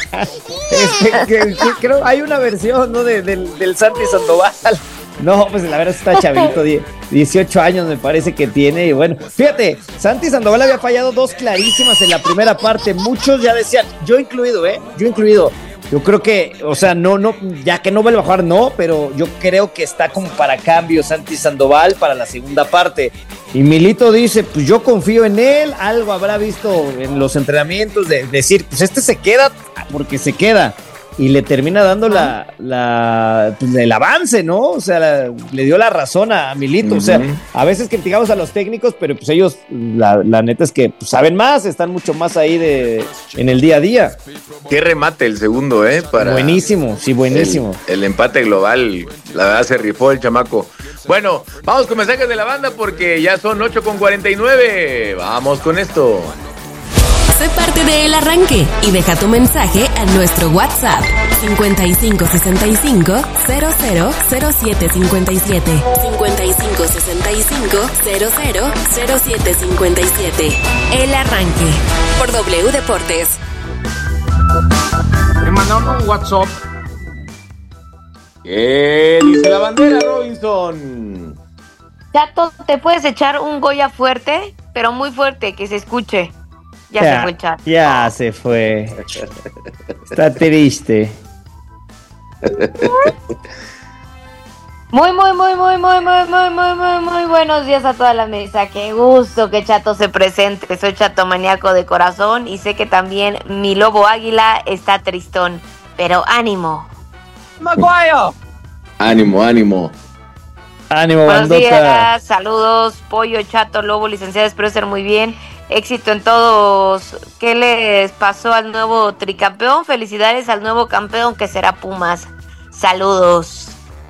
S1: Creo hay una versión, ¿no? del Santi Sandoval. No, pues la verdad está chavito, 18 años me parece que tiene. Y bueno, fíjate, Santi Sandoval había fallado 2 clarísimas en la primera parte. Muchos ya decían, yo incluido. Yo creo que, o sea, no, ya que no vuelve a jugar, no, pero yo creo que está como para cambio Santi Sandoval para la segunda parte. Y Milito dice, pues yo confío en él, algo habrá visto en los entrenamientos de decir, pues se queda porque se queda. Y le termina dando el avance, ¿no? O sea, le dio la razón a Milito. O sea, a veces criticamos a los técnicos, pero pues ellos, la neta es que pues, saben más, están mucho más ahí en el día a día.
S3: Qué remate el segundo,
S1: buenísimo, sí, buenísimo.
S3: El empate global, la verdad se rifó el chamaco. Bueno, vamos con mensajes de la banda porque ya son 8:49. Vamos con esto.
S17: Sé parte de El Arranque y deja tu mensaje a nuestro WhatsApp 5565 000757 5565 000757. El Arranque por W Deportes.
S3: Me mandaron un WhatsApp. ¿Qué dice la bandera, Robinson?
S2: Chato, te puedes echar un Goya fuerte, pero muy fuerte, que se escuche. Ya se fue el chat.
S1: Ya se fue. Está triste.
S2: Muy buenos días a toda la mesa. Qué gusto que Chato se presente. Soy Chato maníaco de corazón y sé que también mi lobo águila está tristón. Pero ánimo.
S3: ¡Maguayo! Ánimo.
S2: Buenos
S1: bandota.
S2: días, saludos, Pollo, Chato, Lobo, licenciado, espero ser muy bien. Éxito en todos. ¿Qué les pasó al nuevo tricampeón? Felicidades al nuevo campeón que será Pumas. Saludos.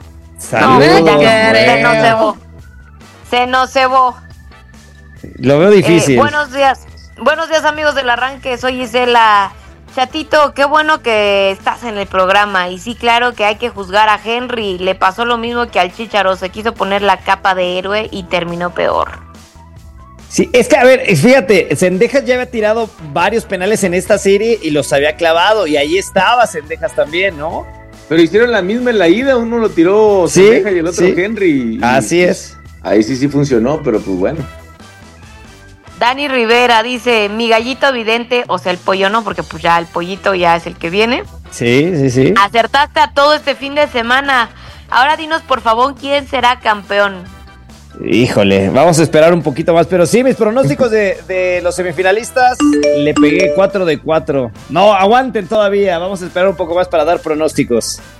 S2: Se nos cebó.
S1: Lo veo difícil.
S2: Buenos días amigos del Arranque, soy Gisela. Chatito, qué bueno que estás en el programa. Y sí, claro que hay que juzgar a Henry. Le pasó lo mismo que al Chícharo, se quiso poner la capa de héroe y terminó peor.
S1: Sí, es que a ver, fíjate, Cendejas ya había tirado varios penales en esta serie y los había clavado, y ahí estaba Cendejas también, ¿no?
S3: Pero hicieron la misma en la ida, uno lo tiró Cendejas y el otro Henry.
S1: Así es.
S3: Ahí sí funcionó, pero pues bueno.
S2: Dani Rivera dice, mi gallito vidente, o sea, el pollo no, porque pues ya el pollito ya es el que viene.
S1: Sí.
S2: Acertaste a todo este fin de semana. Ahora dinos, por favor, ¿quién será campeón?
S1: Híjole, vamos a esperar un poquito más, pero sí, mis pronósticos de los semifinalistas, le pegué 4 de 4. No, aguanten todavía, vamos a esperar un poco más para dar pronósticos.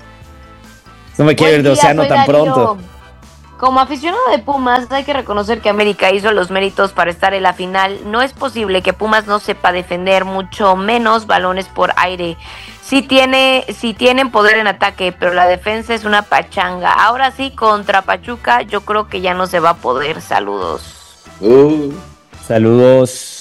S1: No me quiero ir de océano tan pronto.
S2: Como aficionado de Pumas, hay que reconocer que América hizo los méritos para estar en la final. No es posible que Pumas no sepa defender, mucho menos balones por aire. Sí tienen poder en ataque, pero la defensa es una pachanga. Ahora sí, contra Pachuca, yo creo que ya no se va a poder. Saludos.
S1: Saludos.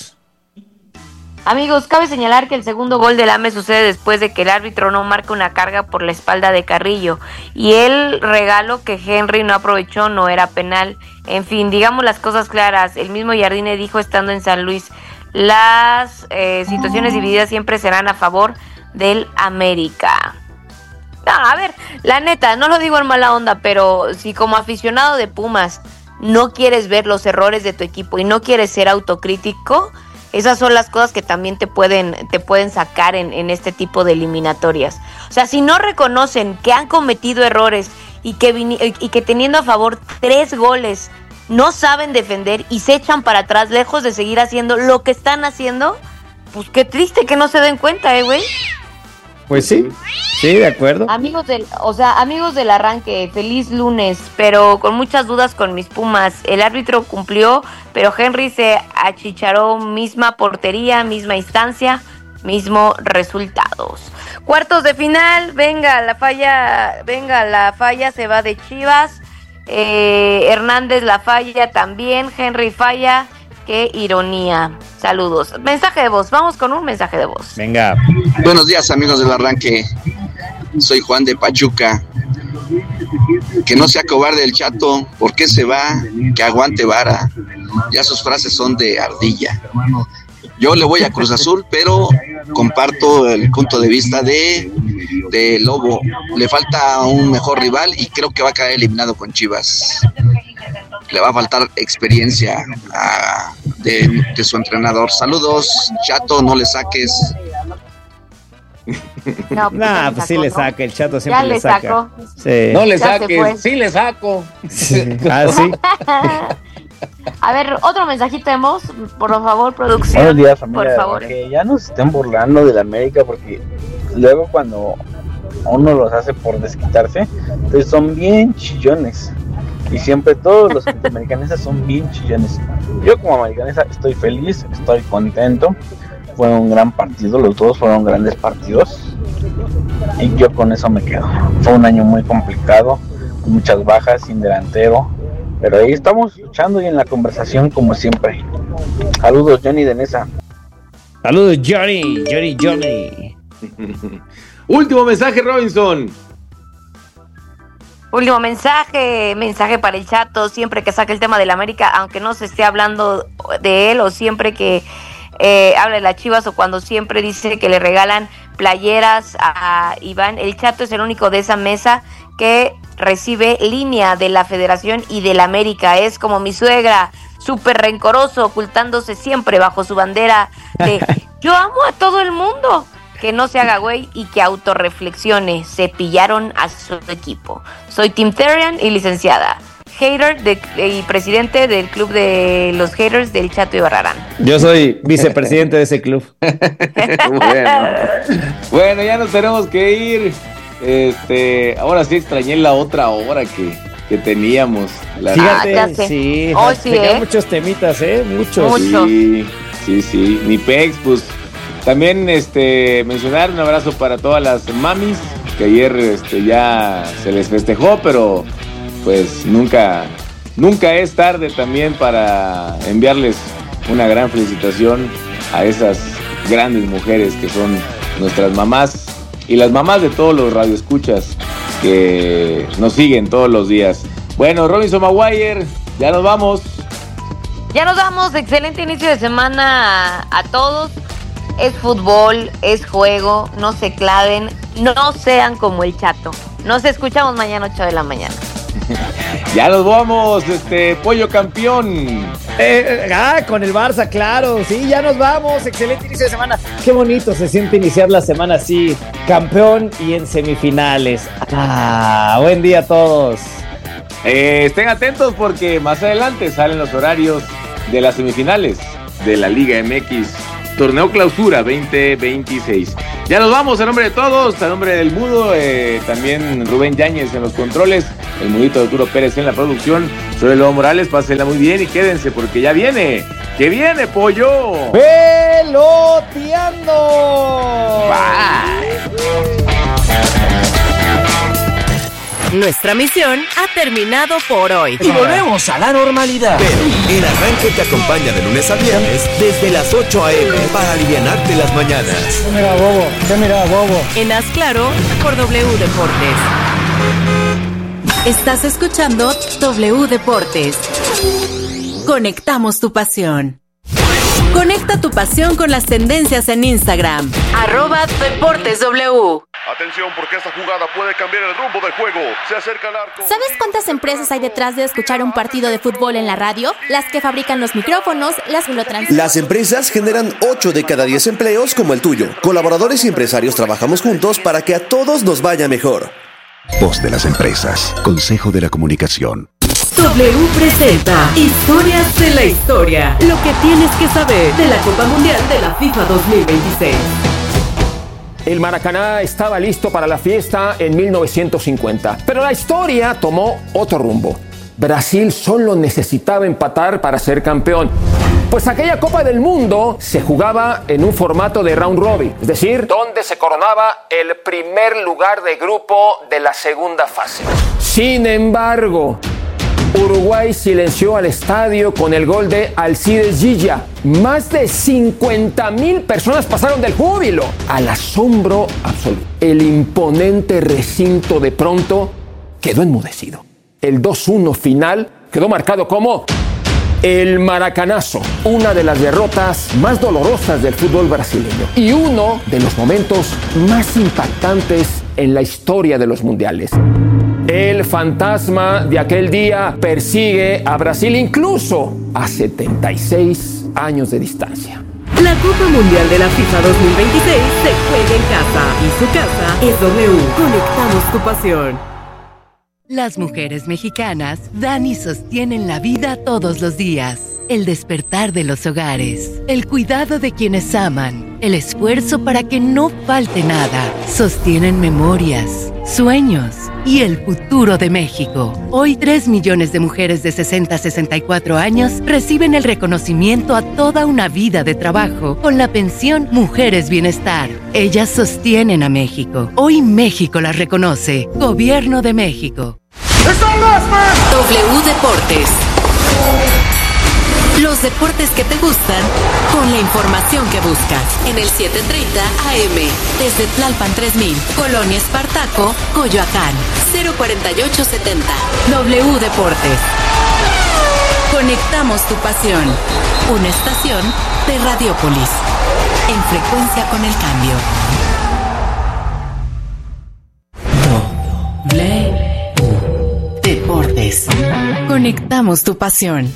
S2: Amigos, cabe señalar que el segundo gol del AME sucede después de que el árbitro no marca una carga por la espalda de Carrillo, y el regalo que Henry no aprovechó no era penal. En fin, digamos las cosas claras. El mismo Jardine dijo estando en San Luis, las situaciones divididas siempre serán a favor del América. No, a ver, la neta, no lo digo en mala onda, pero si como aficionado de Pumas no quieres ver los errores de tu equipo y no quieres ser autocrítico, esas son las cosas que también te pueden sacar en este tipo de eliminatorias. O sea, si no reconocen que han cometido errores y que teniendo a favor 3 goles no saben defender y se echan para atrás lejos de seguir haciendo lo que están haciendo, pues qué triste que no se den cuenta, güey.
S1: Pues sí, de acuerdo.
S2: Amigos del arranque, feliz lunes, pero con muchas dudas con mis Pumas. El árbitro cumplió, pero Henry se achicharó, misma portería, misma instancia, mismo resultados. Cuartos de final, venga la falla, se va de Chivas. Hernández la falla también, Henry falla. Qué ironía. Saludos. Mensaje de voz. Vamos con un mensaje de voz.
S1: Venga.
S18: Buenos días, amigos del arranque. Soy Juan de Pachuca. Que no sea cobarde el Chato. ¿Por qué se va? Que aguante vara. Ya sus frases son de ardilla. Yo le voy a Cruz Azul, pero comparto el punto de vista de Lobo. Le falta un mejor rival y creo que va a caer eliminado con Chivas. Le va a faltar experiencia de su entrenador. Saludos, Chato, no le saques.
S2: No,
S1: pues sí le saca, el Chato siempre
S2: ya le
S1: saca.
S2: Sacó.
S1: Sí.
S3: No le saques, sí le saco.
S1: Sí. Ah, sí.
S2: A ver, otro mensajito de voz, por favor, producción.
S19: Buenos días, familia.
S2: Por favor.
S19: Que ya no se estén burlando de la América, porque luego cuando uno los hace por desquitarse, pues son bien chillones. Y siempre todos los americanistas son bien chillones. Yo como americanista estoy feliz, estoy contento. Fue un gran partido, los dos fueron grandes partidos. Y yo con eso me quedo. Fue un año muy complicado, con muchas bajas, sin delantero. Pero ahí estamos luchando y en la conversación como siempre. Saludos, Johnny de Nesa.
S1: Saludos, Johnny.
S3: Último mensaje, Robinson.
S2: Último mensaje para el Chato, siempre que saque el tema del América, aunque no se esté hablando de él, o siempre que habla de las Chivas, o cuando siempre dice que le regalan playeras a Iván, el Chato es el único de esa mesa que recibe línea de la Federación y del América. Es como mi suegra, súper rencoroso, ocultándose siempre bajo su bandera de yo amo a todo el mundo. Que no se haga güey y que autorreflexione. Se pillaron a su equipo. Soy Tim Therian y licenciada. Hater y presidente del club de los haters del Chato y Barrarán.
S1: Yo soy vicepresidente de ese club.
S3: Bueno, ya nos tenemos que ir. Ahora sí extrañé la otra hora que teníamos.
S1: Fíjate, sí. Tenía muchos temitas, muchos.
S3: Sí. Mi pex, pues. También mencionar un abrazo para todas las mamis, que ayer ya se les festejó, pero pues nunca es tarde también para enviarles una gran felicitación a esas grandes mujeres que son nuestras mamás y las mamás de todos los radioescuchas que nos siguen todos los días. Bueno, Robinson Maguire, ya nos vamos.
S2: Excelente inicio de semana a todos. Es fútbol, es juego, no se claven, no sean como el Chato. Nos escuchamos mañana 8 de la mañana.
S3: Ya nos vamos, pollo campeón.
S1: Con el Barça, claro, sí, ya nos vamos. Excelente inicio de semana. Qué bonito se siente iniciar la semana así, campeón y en semifinales. Buen día a todos.
S3: Estén atentos porque más adelante salen los horarios de las semifinales de la Liga MX. Torneo Clausura 2026. Ya nos vamos, en nombre de todos, en nombre del Mudo, también Rubén Yáñez en los controles, el Mudito de Arturo Pérez en la producción. Soy Lobo Morales, pásenla muy bien y quédense porque ya viene. ¡Que viene, pollo!
S1: ¡Peloteando!
S3: Bye.
S17: Nuestra misión ha terminado por hoy.
S5: Y volvemos a la normalidad. Pero el arranque te acompaña de lunes a viernes desde las 8 a.m. para alivianarte las mañanas.
S12: Mira, bobo.
S17: En Haz Claro por W Deportes. Estás escuchando W Deportes. Conectamos tu pasión. Conecta tu pasión con las tendencias en Instagram. @DeportesW.
S20: Atención, porque esta jugada puede cambiar el rumbo del juego. Se acerca al arco.
S11: ¿Sabes cuántas empresas hay detrás de escuchar un partido de fútbol en la radio? Las que fabrican los micrófonos, las que lo transmiten.
S21: Las empresas generan 8 de cada 10 empleos como el tuyo. Colaboradores y empresarios trabajamos juntos para que a todos nos vaya mejor.
S22: Voz de las empresas. Consejo de la Comunicación.
S17: W presenta Historias de la Historia. Lo que tienes que saber de la Copa Mundial de la FIFA 2026.
S14: El Maracaná estaba listo para la fiesta en 1950, pero la historia tomó otro rumbo. Brasil solo necesitaba empatar para ser campeón, pues aquella Copa del Mundo se jugaba en un formato de round robin, es decir, donde se coronaba el primer lugar de grupo de la segunda fase. Sin embargo, Uruguay silenció al estadio con el gol de Alcides Gilla. Más de 50,000 personas pasaron del júbilo al asombro absoluto. El imponente recinto de pronto quedó enmudecido. El 2-1 final quedó marcado como el Maracanazo, una de las derrotas más dolorosas del fútbol brasileño y uno de los momentos más impactantes en la historia de los mundiales. El fantasma de aquel día persigue a Brasil incluso a 76 años de distancia.
S17: La Copa Mundial de la FIFA 2026 se juega en casa y su casa es W. Conectamos tu pasión.
S7: Las mujeres mexicanas dan y sostienen la vida todos los días. El despertar de los hogares, el cuidado de quienes aman, el esfuerzo para que no falte nada. Sostienen memorias, sueños y el futuro de México. Hoy 3 millones de mujeres de 60 a 64 años reciben el reconocimiento a toda una vida de trabajo con la pensión Mujeres Bienestar. Ellas sostienen a México. Hoy México las reconoce. Gobierno de México.
S17: W Deportes. Los deportes que te gustan con la información que buscas. En el 730 AM. Desde Tlalpan 3000. Colonia Espartaco, Coyoacán. 04870. W Deportes. Conectamos tu pasión. Una estación de Radiópolis. En frecuencia con el cambio. W Deportes. Conectamos tu pasión.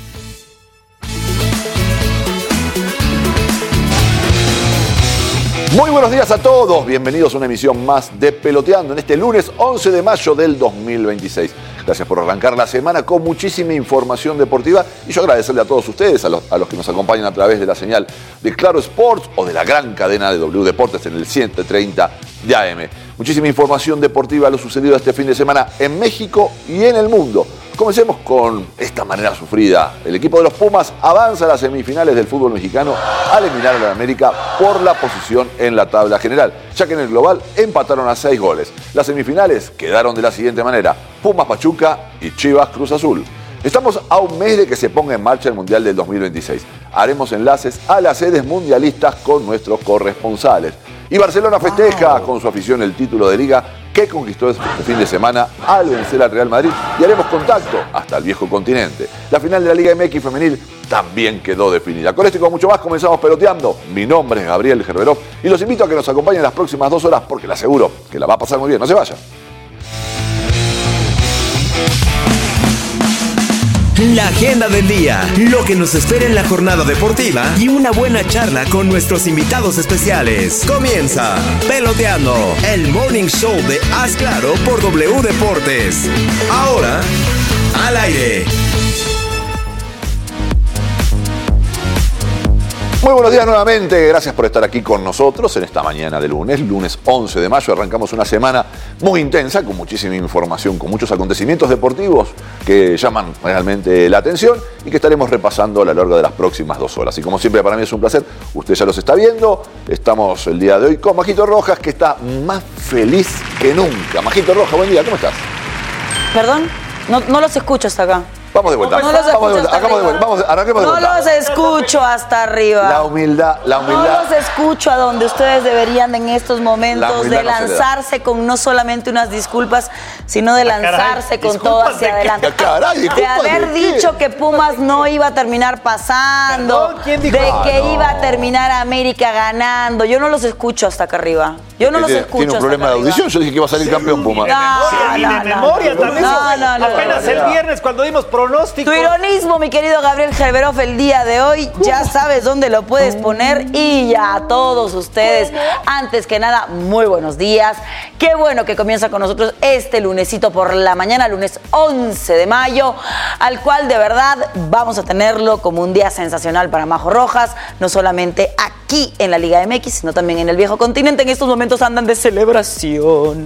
S23: Muy buenos días a todos, bienvenidos a una emisión más de Peloteando en este lunes 11 de mayo del 2026. Gracias por arrancar la semana con muchísima información deportiva y yo agradecerle a todos ustedes, a los que nos acompañan a través de la señal de Claro Sports o de la gran cadena de W Deportes en el 730 de AM. Muchísima información deportiva a lo sucedido este fin de semana en México y en el mundo. Comencemos con esta manera sufrida. El equipo de los Pumas avanza a las semifinales del fútbol mexicano al eliminar a la América por la posición en la tabla general, ya que en el global empataron a 6 goles. Las semifinales quedaron de la siguiente manera: Pumas Pachuca y Chivas Cruz Azul. Estamos a un mes de que se ponga en marcha el Mundial del 2026. Haremos enlaces a las sedes mundialistas con nuestros corresponsales. Y Barcelona festeja con su afición el título de Liga que conquistó este fin de semana al vencer al Real Madrid y haremos contacto hasta el viejo continente. La final de la Liga MX femenil también quedó definida. Con esto y con mucho más comenzamos Peloteando. Mi nombre es Gabriel Gerberov y los invito a que nos acompañen las próximas 2 horas porque les aseguro que la va a pasar muy bien. No se vayan.
S5: La agenda del día, lo que nos espera en la jornada deportiva y una buena charla con nuestros invitados especiales. Comienza Peloteando, el morning show de Haz Claro por W Deportes. Ahora, al aire.
S23: Muy buenos días nuevamente, gracias por estar aquí con nosotros en esta mañana de lunes 11 de mayo. Arrancamos una semana muy intensa, con muchísima información, con muchos acontecimientos deportivos que llaman realmente la atención y que estaremos repasando a lo largo de las próximas 2 horas. Y como siempre para mí es un placer, usted ya los está viendo, estamos el día de hoy con Majito Rojas, que está más feliz que nunca. Majito Rojas, buen día, ¿cómo estás?
S8: Perdón, no los escucho hasta acá.
S23: Vamos de vuelta. Arranquemos de vuelta.
S8: No los escucho hasta arriba.
S23: La humildad.
S8: No los escucho a donde ustedes deberían en estos momentos de lanzarse con no solamente unas disculpas, sino de lanzarse con todo hacia adelante. De haber dicho que Pumas no iba a terminar pasando, de que iba a terminar América ganando. Yo no los escucho hasta acá arriba. Yo no los escucho.
S23: Tiene un problema de audición. Yo dije que iba a salir campeón Pumas.
S1: Y de memoria también. Apenas el viernes cuando dimos pronóstico.
S8: Tu ironismo, mi querido Gabriel Gerberov, el día de hoy, ya sabes dónde lo puedes poner. Y ya a todos ustedes, antes que nada, muy buenos días. Qué bueno que comienza con nosotros este lunesito por la mañana, lunes 11 de mayo, al cual de verdad vamos a tenerlo como un día sensacional para Majo Rojas, no solamente aquí en la Liga MX, sino también en el viejo continente. En estos momentos andan de celebración.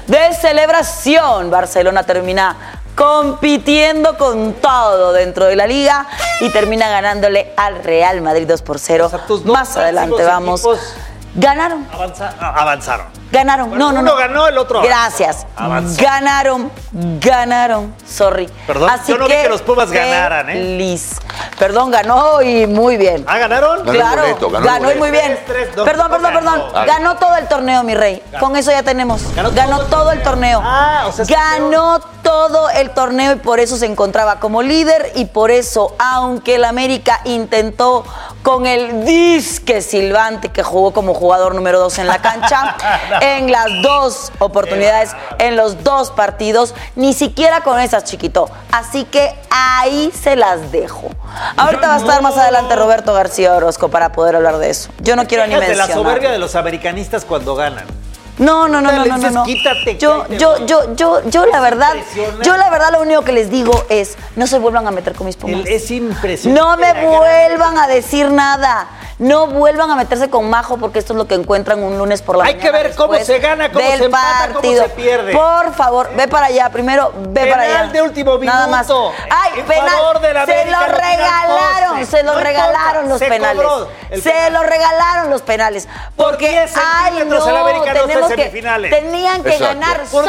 S8: Barcelona termina compitiendo con todo dentro de la liga y termina ganándole al Real Madrid 2-0. Más adelante vamos. Ganaron.
S1: Avanzaron.
S8: Ganaron.
S1: No ganó, el otro.
S8: Gracias.
S1: Avanzó.
S8: Ganaron. Sorry.
S1: Perdón, yo no vi que los Pumas ganaran,
S8: Feliz. Perdón, ganó y muy bien.
S1: ¿Ganaron?
S8: Claro, ganó y muy bien. Perdón. Ganó todo el torneo, mi rey. Con eso ya tenemos. Ganó todo el torneo. Ganó todo el torneo y por eso se encontraba como líder y por eso, aunque el América intentó con el disque silbante que jugó como jugador número 2 en la cancha, en las 2 oportunidades, en los 2 partidos, ni siquiera con esas, chiquito. Así que ahí se las dejo. Ahorita va a estar más adelante Roberto García Orozco para poder hablar de eso. Yo no quiero ni mencionar.
S1: De la soberbia de los americanistas cuando ganan.
S8: No.
S1: Quítate.
S8: Yo la verdad lo único que les digo es no se vuelvan a meter con mis Pumas.
S1: Es impresionante.
S8: No me vuelvan a decir nada. No vuelvan a meterse con Majo porque esto es lo que encuentran un lunes por la mañana.
S1: Hay que ver cómo se gana, cómo se empata, cómo se pierde.
S8: Por favor, ve para allá. Primero, ve para allá.
S1: Penal de último minuto.
S8: Nada más. Ay, penal. Se lo regalaron los penales. Se lo regalaron los penales. Porque, ay, no, tenían que ganar solo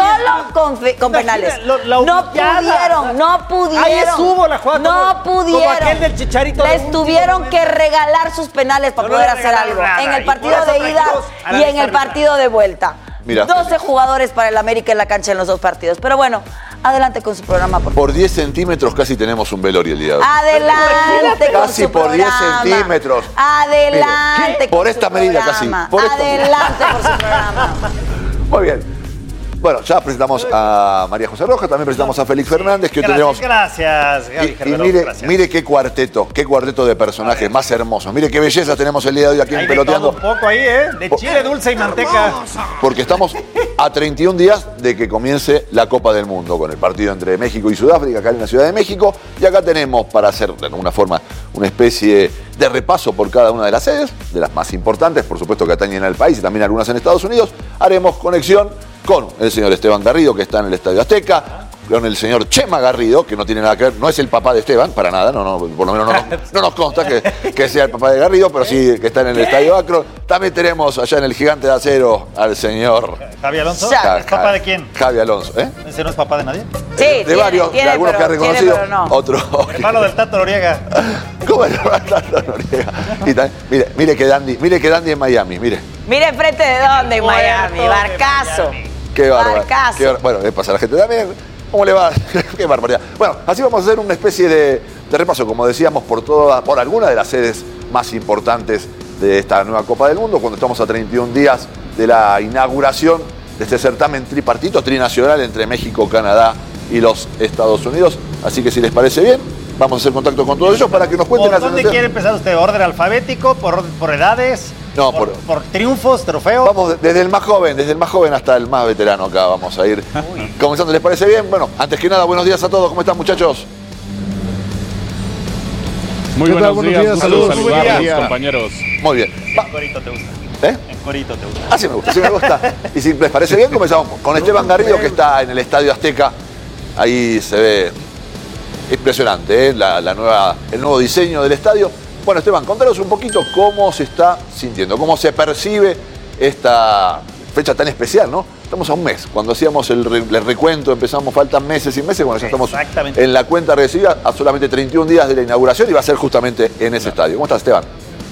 S8: con penales. No pudieron.
S1: Ahí estuvo la jugada.
S8: No pudieron.
S1: Como aquel del Chicharito.
S8: Les tuvieron que regalar sus penales para poder hacer algo. En el partido de ida y en el partido de vuelta.
S23: Mira,
S8: 12 jugadores para el América en la cancha en los 2 partidos. Pero bueno, adelante con su programa.
S23: Por 10 centímetros casi tenemos un velorio el día de hoy.
S8: Adelante con
S23: casi
S8: su
S23: por
S8: programa.
S23: 10 centímetros.
S8: Adelante.
S23: Mire, por esta medida casi.
S8: Adelante por su programa.
S23: Muy bien. Bueno, ya presentamos a María José Rojas, también presentamos a Félix Fernández, que hoy tendremos.
S1: Gracias, Gaby Gerberov,
S23: y mire qué cuarteto de personajes más hermosos. Mire qué belleza tenemos el día de hoy aquí en Peloteando.
S1: Un poco ahí, de chile dulce y manteca.
S23: Porque estamos a 31 días de que comience la Copa del Mundo, con el partido entre México y Sudáfrica, acá en la Ciudad de México. Y acá tenemos, para hacer de alguna forma una especie de repaso por cada una de las sedes, de las más importantes, por supuesto que atañen al país y también algunas en Estados Unidos, haremos conexión con el señor Esteban Garrido, que está en el Estadio Azteca, con el señor Chema Garrido, que no tiene nada que ver, no es el papá de Esteban, para nada, por lo menos no nos consta que sea el papá de Garrido, pero sí que está en el Estadio Akron. También tenemos allá en el Gigante de Acero al señor
S1: Javi Alonso. ¿Es papá de quién?
S23: Javi Alonso, ¿eh?
S1: ¿Ese no es papá de nadie?
S8: Sí,
S23: de varios, de algunos que ha reconocido,
S8: no.
S23: otro.
S1: Hermano del Tato Noriega.
S23: ¿Cómo es el Tato Noriega? Y también, mire que Dandy en Miami, mire.
S8: Mire enfrente de dónde en Miami, barcazo.
S23: Qué bárbaro. Bueno, pasa la gente también. ¿Cómo le va? Qué barbaridad. Bueno, así vamos a hacer una especie de repaso, como decíamos, por algunas de las sedes más importantes de esta nueva Copa del Mundo, cuando estamos a 31 días de la inauguración de este certamen tripartito, trinacional entre México, Canadá y los Estados Unidos. Así que si les parece bien, vamos a hacer contacto con todos ellos para que nos cuenten.
S1: ¿Por dónde quiere empezar usted? ¿Orden alfabético? ¿Por edades?
S23: No,
S1: por triunfos, trofeos.
S23: Vamos desde el más joven hasta el más veterano acá vamos a ir comenzando. ¿Les parece bien? Bueno, antes que nada, buenos días a todos. ¿Cómo están, muchachos?
S9: Muy buenos días, saludos,
S23: compañeros. Muy bien.
S9: ¿En corito te gusta? En corito te gusta.
S23: Ah, sí me gusta. Y si les parece bien, comenzamos con Esteban Garrido, que está en el Estadio Azteca. Ahí se ve impresionante, el nuevo diseño del estadio. Bueno, Esteban, contanos un poquito cómo se está sintiendo, cómo se percibe esta fecha tan especial, ¿no? Estamos a un mes. Cuando hacíamos el recuento, faltan meses y meses. Bueno, ya estamos en la cuenta regresiva a solamente 31 días de la inauguración y va a ser justamente en ese estadio. ¿Cómo estás, Esteban?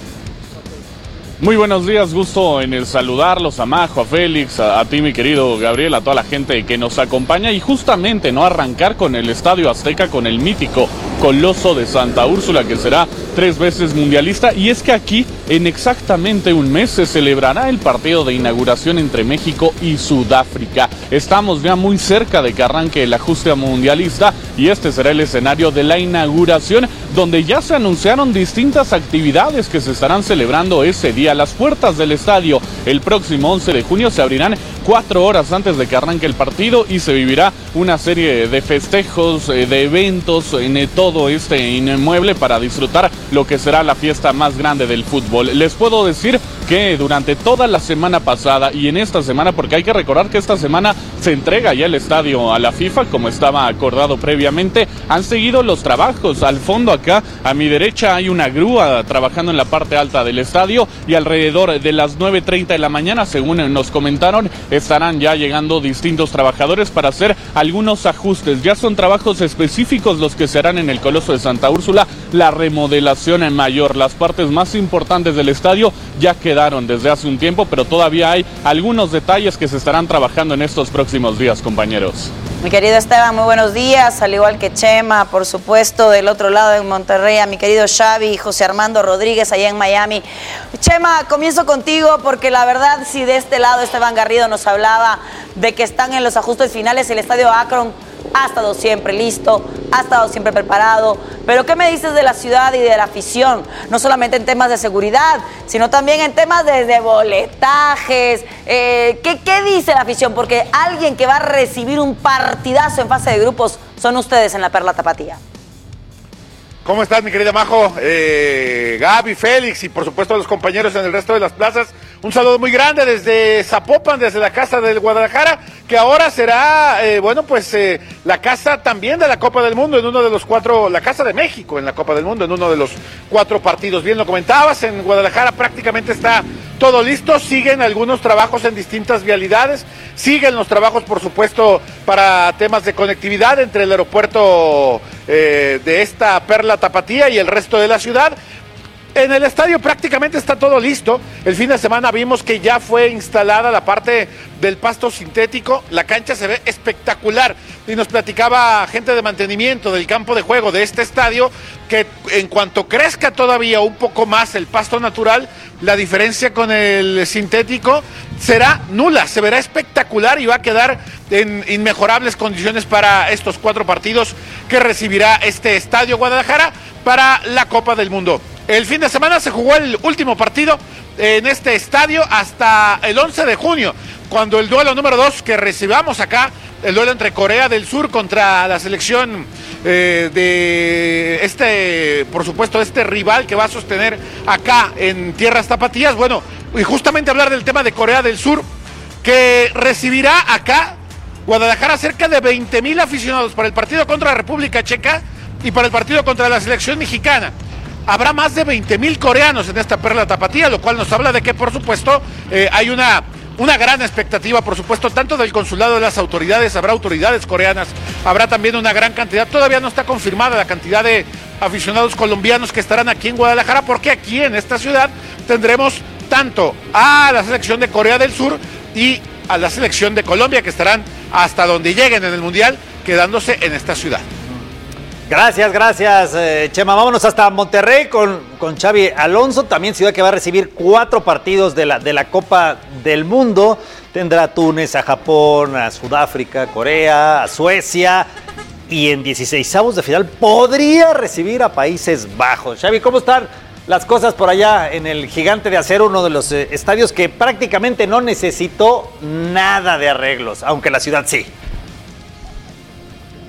S9: Muy buenos días, gusto en el saludarlos a Majo, a Félix, a ti mi querido Gabriel, a toda la gente que nos acompaña y justamente no arrancar con el Estadio Azteca, con el mítico Coloso de Santa Úrsula, que será 3 veces mundialista, y es que aquí en exactamente un mes se celebrará el partido de inauguración entre México y Sudáfrica. Estamos ya muy cerca de que arranque el ajuste mundialista y este será el escenario de la inauguración, donde ya se anunciaron distintas actividades que se estarán celebrando ese día. Las puertas del estadio el próximo 11 de junio se abrirán 4 horas antes de que arranque el partido y se vivirá una serie de festejos, de eventos en todo este inmueble para disfrutar lo que será la fiesta más grande del fútbol. Les puedo decir que durante toda la semana pasada y en esta semana, porque hay que recordar que esta semana se entrega ya el estadio a la FIFA como estaba acordado previamente, han seguido los trabajos. Al fondo acá a mi derecha hay una grúa trabajando en la parte alta del estadio y alrededor de las 9:30 de la mañana, según nos comentaron, estarán ya llegando distintos trabajadores para hacer algunos ajustes. Ya son trabajos específicos los que se harán en el Coloso de Santa Úrsula, la remodelación en mayor. Las partes más importantes del estadio ya quedaron desde hace un tiempo, pero todavía hay algunos detalles que se estarán trabajando en estos próximos días, compañeros.
S8: Mi querido Esteban, muy buenos días, al igual que Chema, por supuesto, del otro lado en Monterrey, a mi querido Xavi, José Armando Rodríguez, allá en Miami. Chema, comienzo contigo, porque la verdad, si de este lado Esteban Garrido nos hablaba de que están en los ajustes finales, el estadio Akron ha estado siempre listo, ha estado siempre preparado, pero ¿qué me dices de la ciudad y de la afición? No solamente en temas de seguridad, sino también en temas de boletajes. ¿Qué dice la afición? Porque alguien que va a recibir un partidazo en fase de grupos son ustedes en la Perla Tapatía.
S10: ¿Cómo estás, mi querida Majo? Gaby, Félix y por supuesto los compañeros en el resto de las plazas. Un saludo muy grande desde Zapopan, desde la casa del Guadalajara, que ahora será, la casa también de la Copa del Mundo en uno de los 4, la casa de México en la Copa del Mundo en uno de los 4 partidos. Bien lo comentabas, en Guadalajara prácticamente está todo listo, siguen algunos trabajos en distintas vialidades, siguen los trabajos por supuesto para temas de conectividad entre el aeropuerto de esta Perla Tapatía y el resto de la ciudad. En el estadio prácticamente está todo listo. El fin de semana vimos que ya fue instalada la parte del pasto sintético. La cancha se ve espectacular. Y nos platicaba gente de mantenimiento del campo de juego de este estadio que en cuanto crezca todavía un poco más el pasto natural, la diferencia con el sintético será nula. Se verá espectacular y va a quedar en inmejorables condiciones para estos 4 partidos que recibirá este estadio Guadalajara para la Copa del Mundo. El fin de semana se jugó el último partido en este estadio hasta el 11 de junio, cuando el duelo número 2 que recibamos acá, el duelo entre Corea del Sur contra la selección de por supuesto, este rival que va a sostener acá en tierras tapatías. Bueno, y justamente hablar del tema de Corea del Sur, que recibirá acá Guadalajara cerca de 20,000 aficionados para el partido contra la República Checa y para el partido contra la selección mexicana. Habrá más de 20,000 coreanos en esta Perla Tapatía, lo cual nos habla de que, por supuesto, hay una gran expectativa, por supuesto, tanto del consulado de las autoridades, habrá autoridades coreanas, habrá también una gran cantidad, todavía no está confirmada la cantidad de aficionados colombianos que estarán aquí en Guadalajara, porque aquí en esta ciudad tendremos tanto a la selección de Corea del Sur y a la selección de Colombia, que estarán hasta donde lleguen en el Mundial, quedándose en esta ciudad.
S1: Gracias, Chema. Vámonos hasta Monterrey con Xavi Alonso, también ciudad que va a recibir 4 partidos de la Copa del Mundo. Tendrá a Túnez, a Japón, a Sudáfrica, Corea, a Suecia y en 16avos de final podría recibir a Países Bajos. Xavi, ¿cómo están las cosas por allá en el Gigante de Acero, uno de los estadios que prácticamente no necesitó nada de arreglos, aunque la ciudad sí?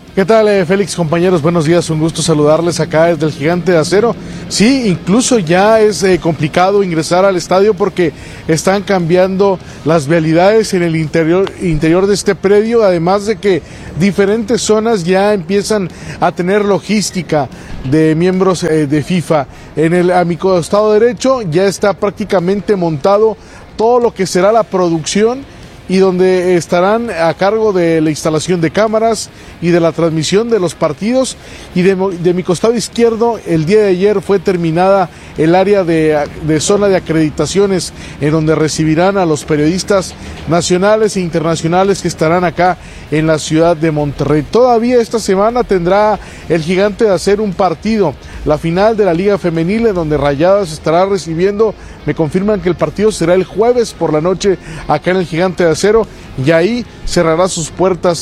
S6: ¿Qué tal, Félix, compañeros? Buenos días, un gusto saludarles acá desde el Gigante de Acero. Sí, incluso ya es complicado ingresar al estadio porque están cambiando las vialidades en el interior de este predio, además de que diferentes zonas ya empiezan a tener logística de miembros de FIFA. A mi costado derecho ya está prácticamente montado todo lo que será la producción y donde estarán a cargo de la instalación de cámaras y de la transmisión de los partidos. Y de mi costado izquierdo, el día de ayer fue terminada el área de zona de acreditaciones, en donde recibirán a los periodistas nacionales e internacionales que estarán acá en la ciudad de Monterrey. Todavía esta semana tendrá el Gigante de Acero un partido, la final de la Liga Femenil, en donde Rayadas estará recibiendo. Me confirman que el partido será el jueves por la noche acá en el Gigante de Acero, y ahí cerrará sus puertas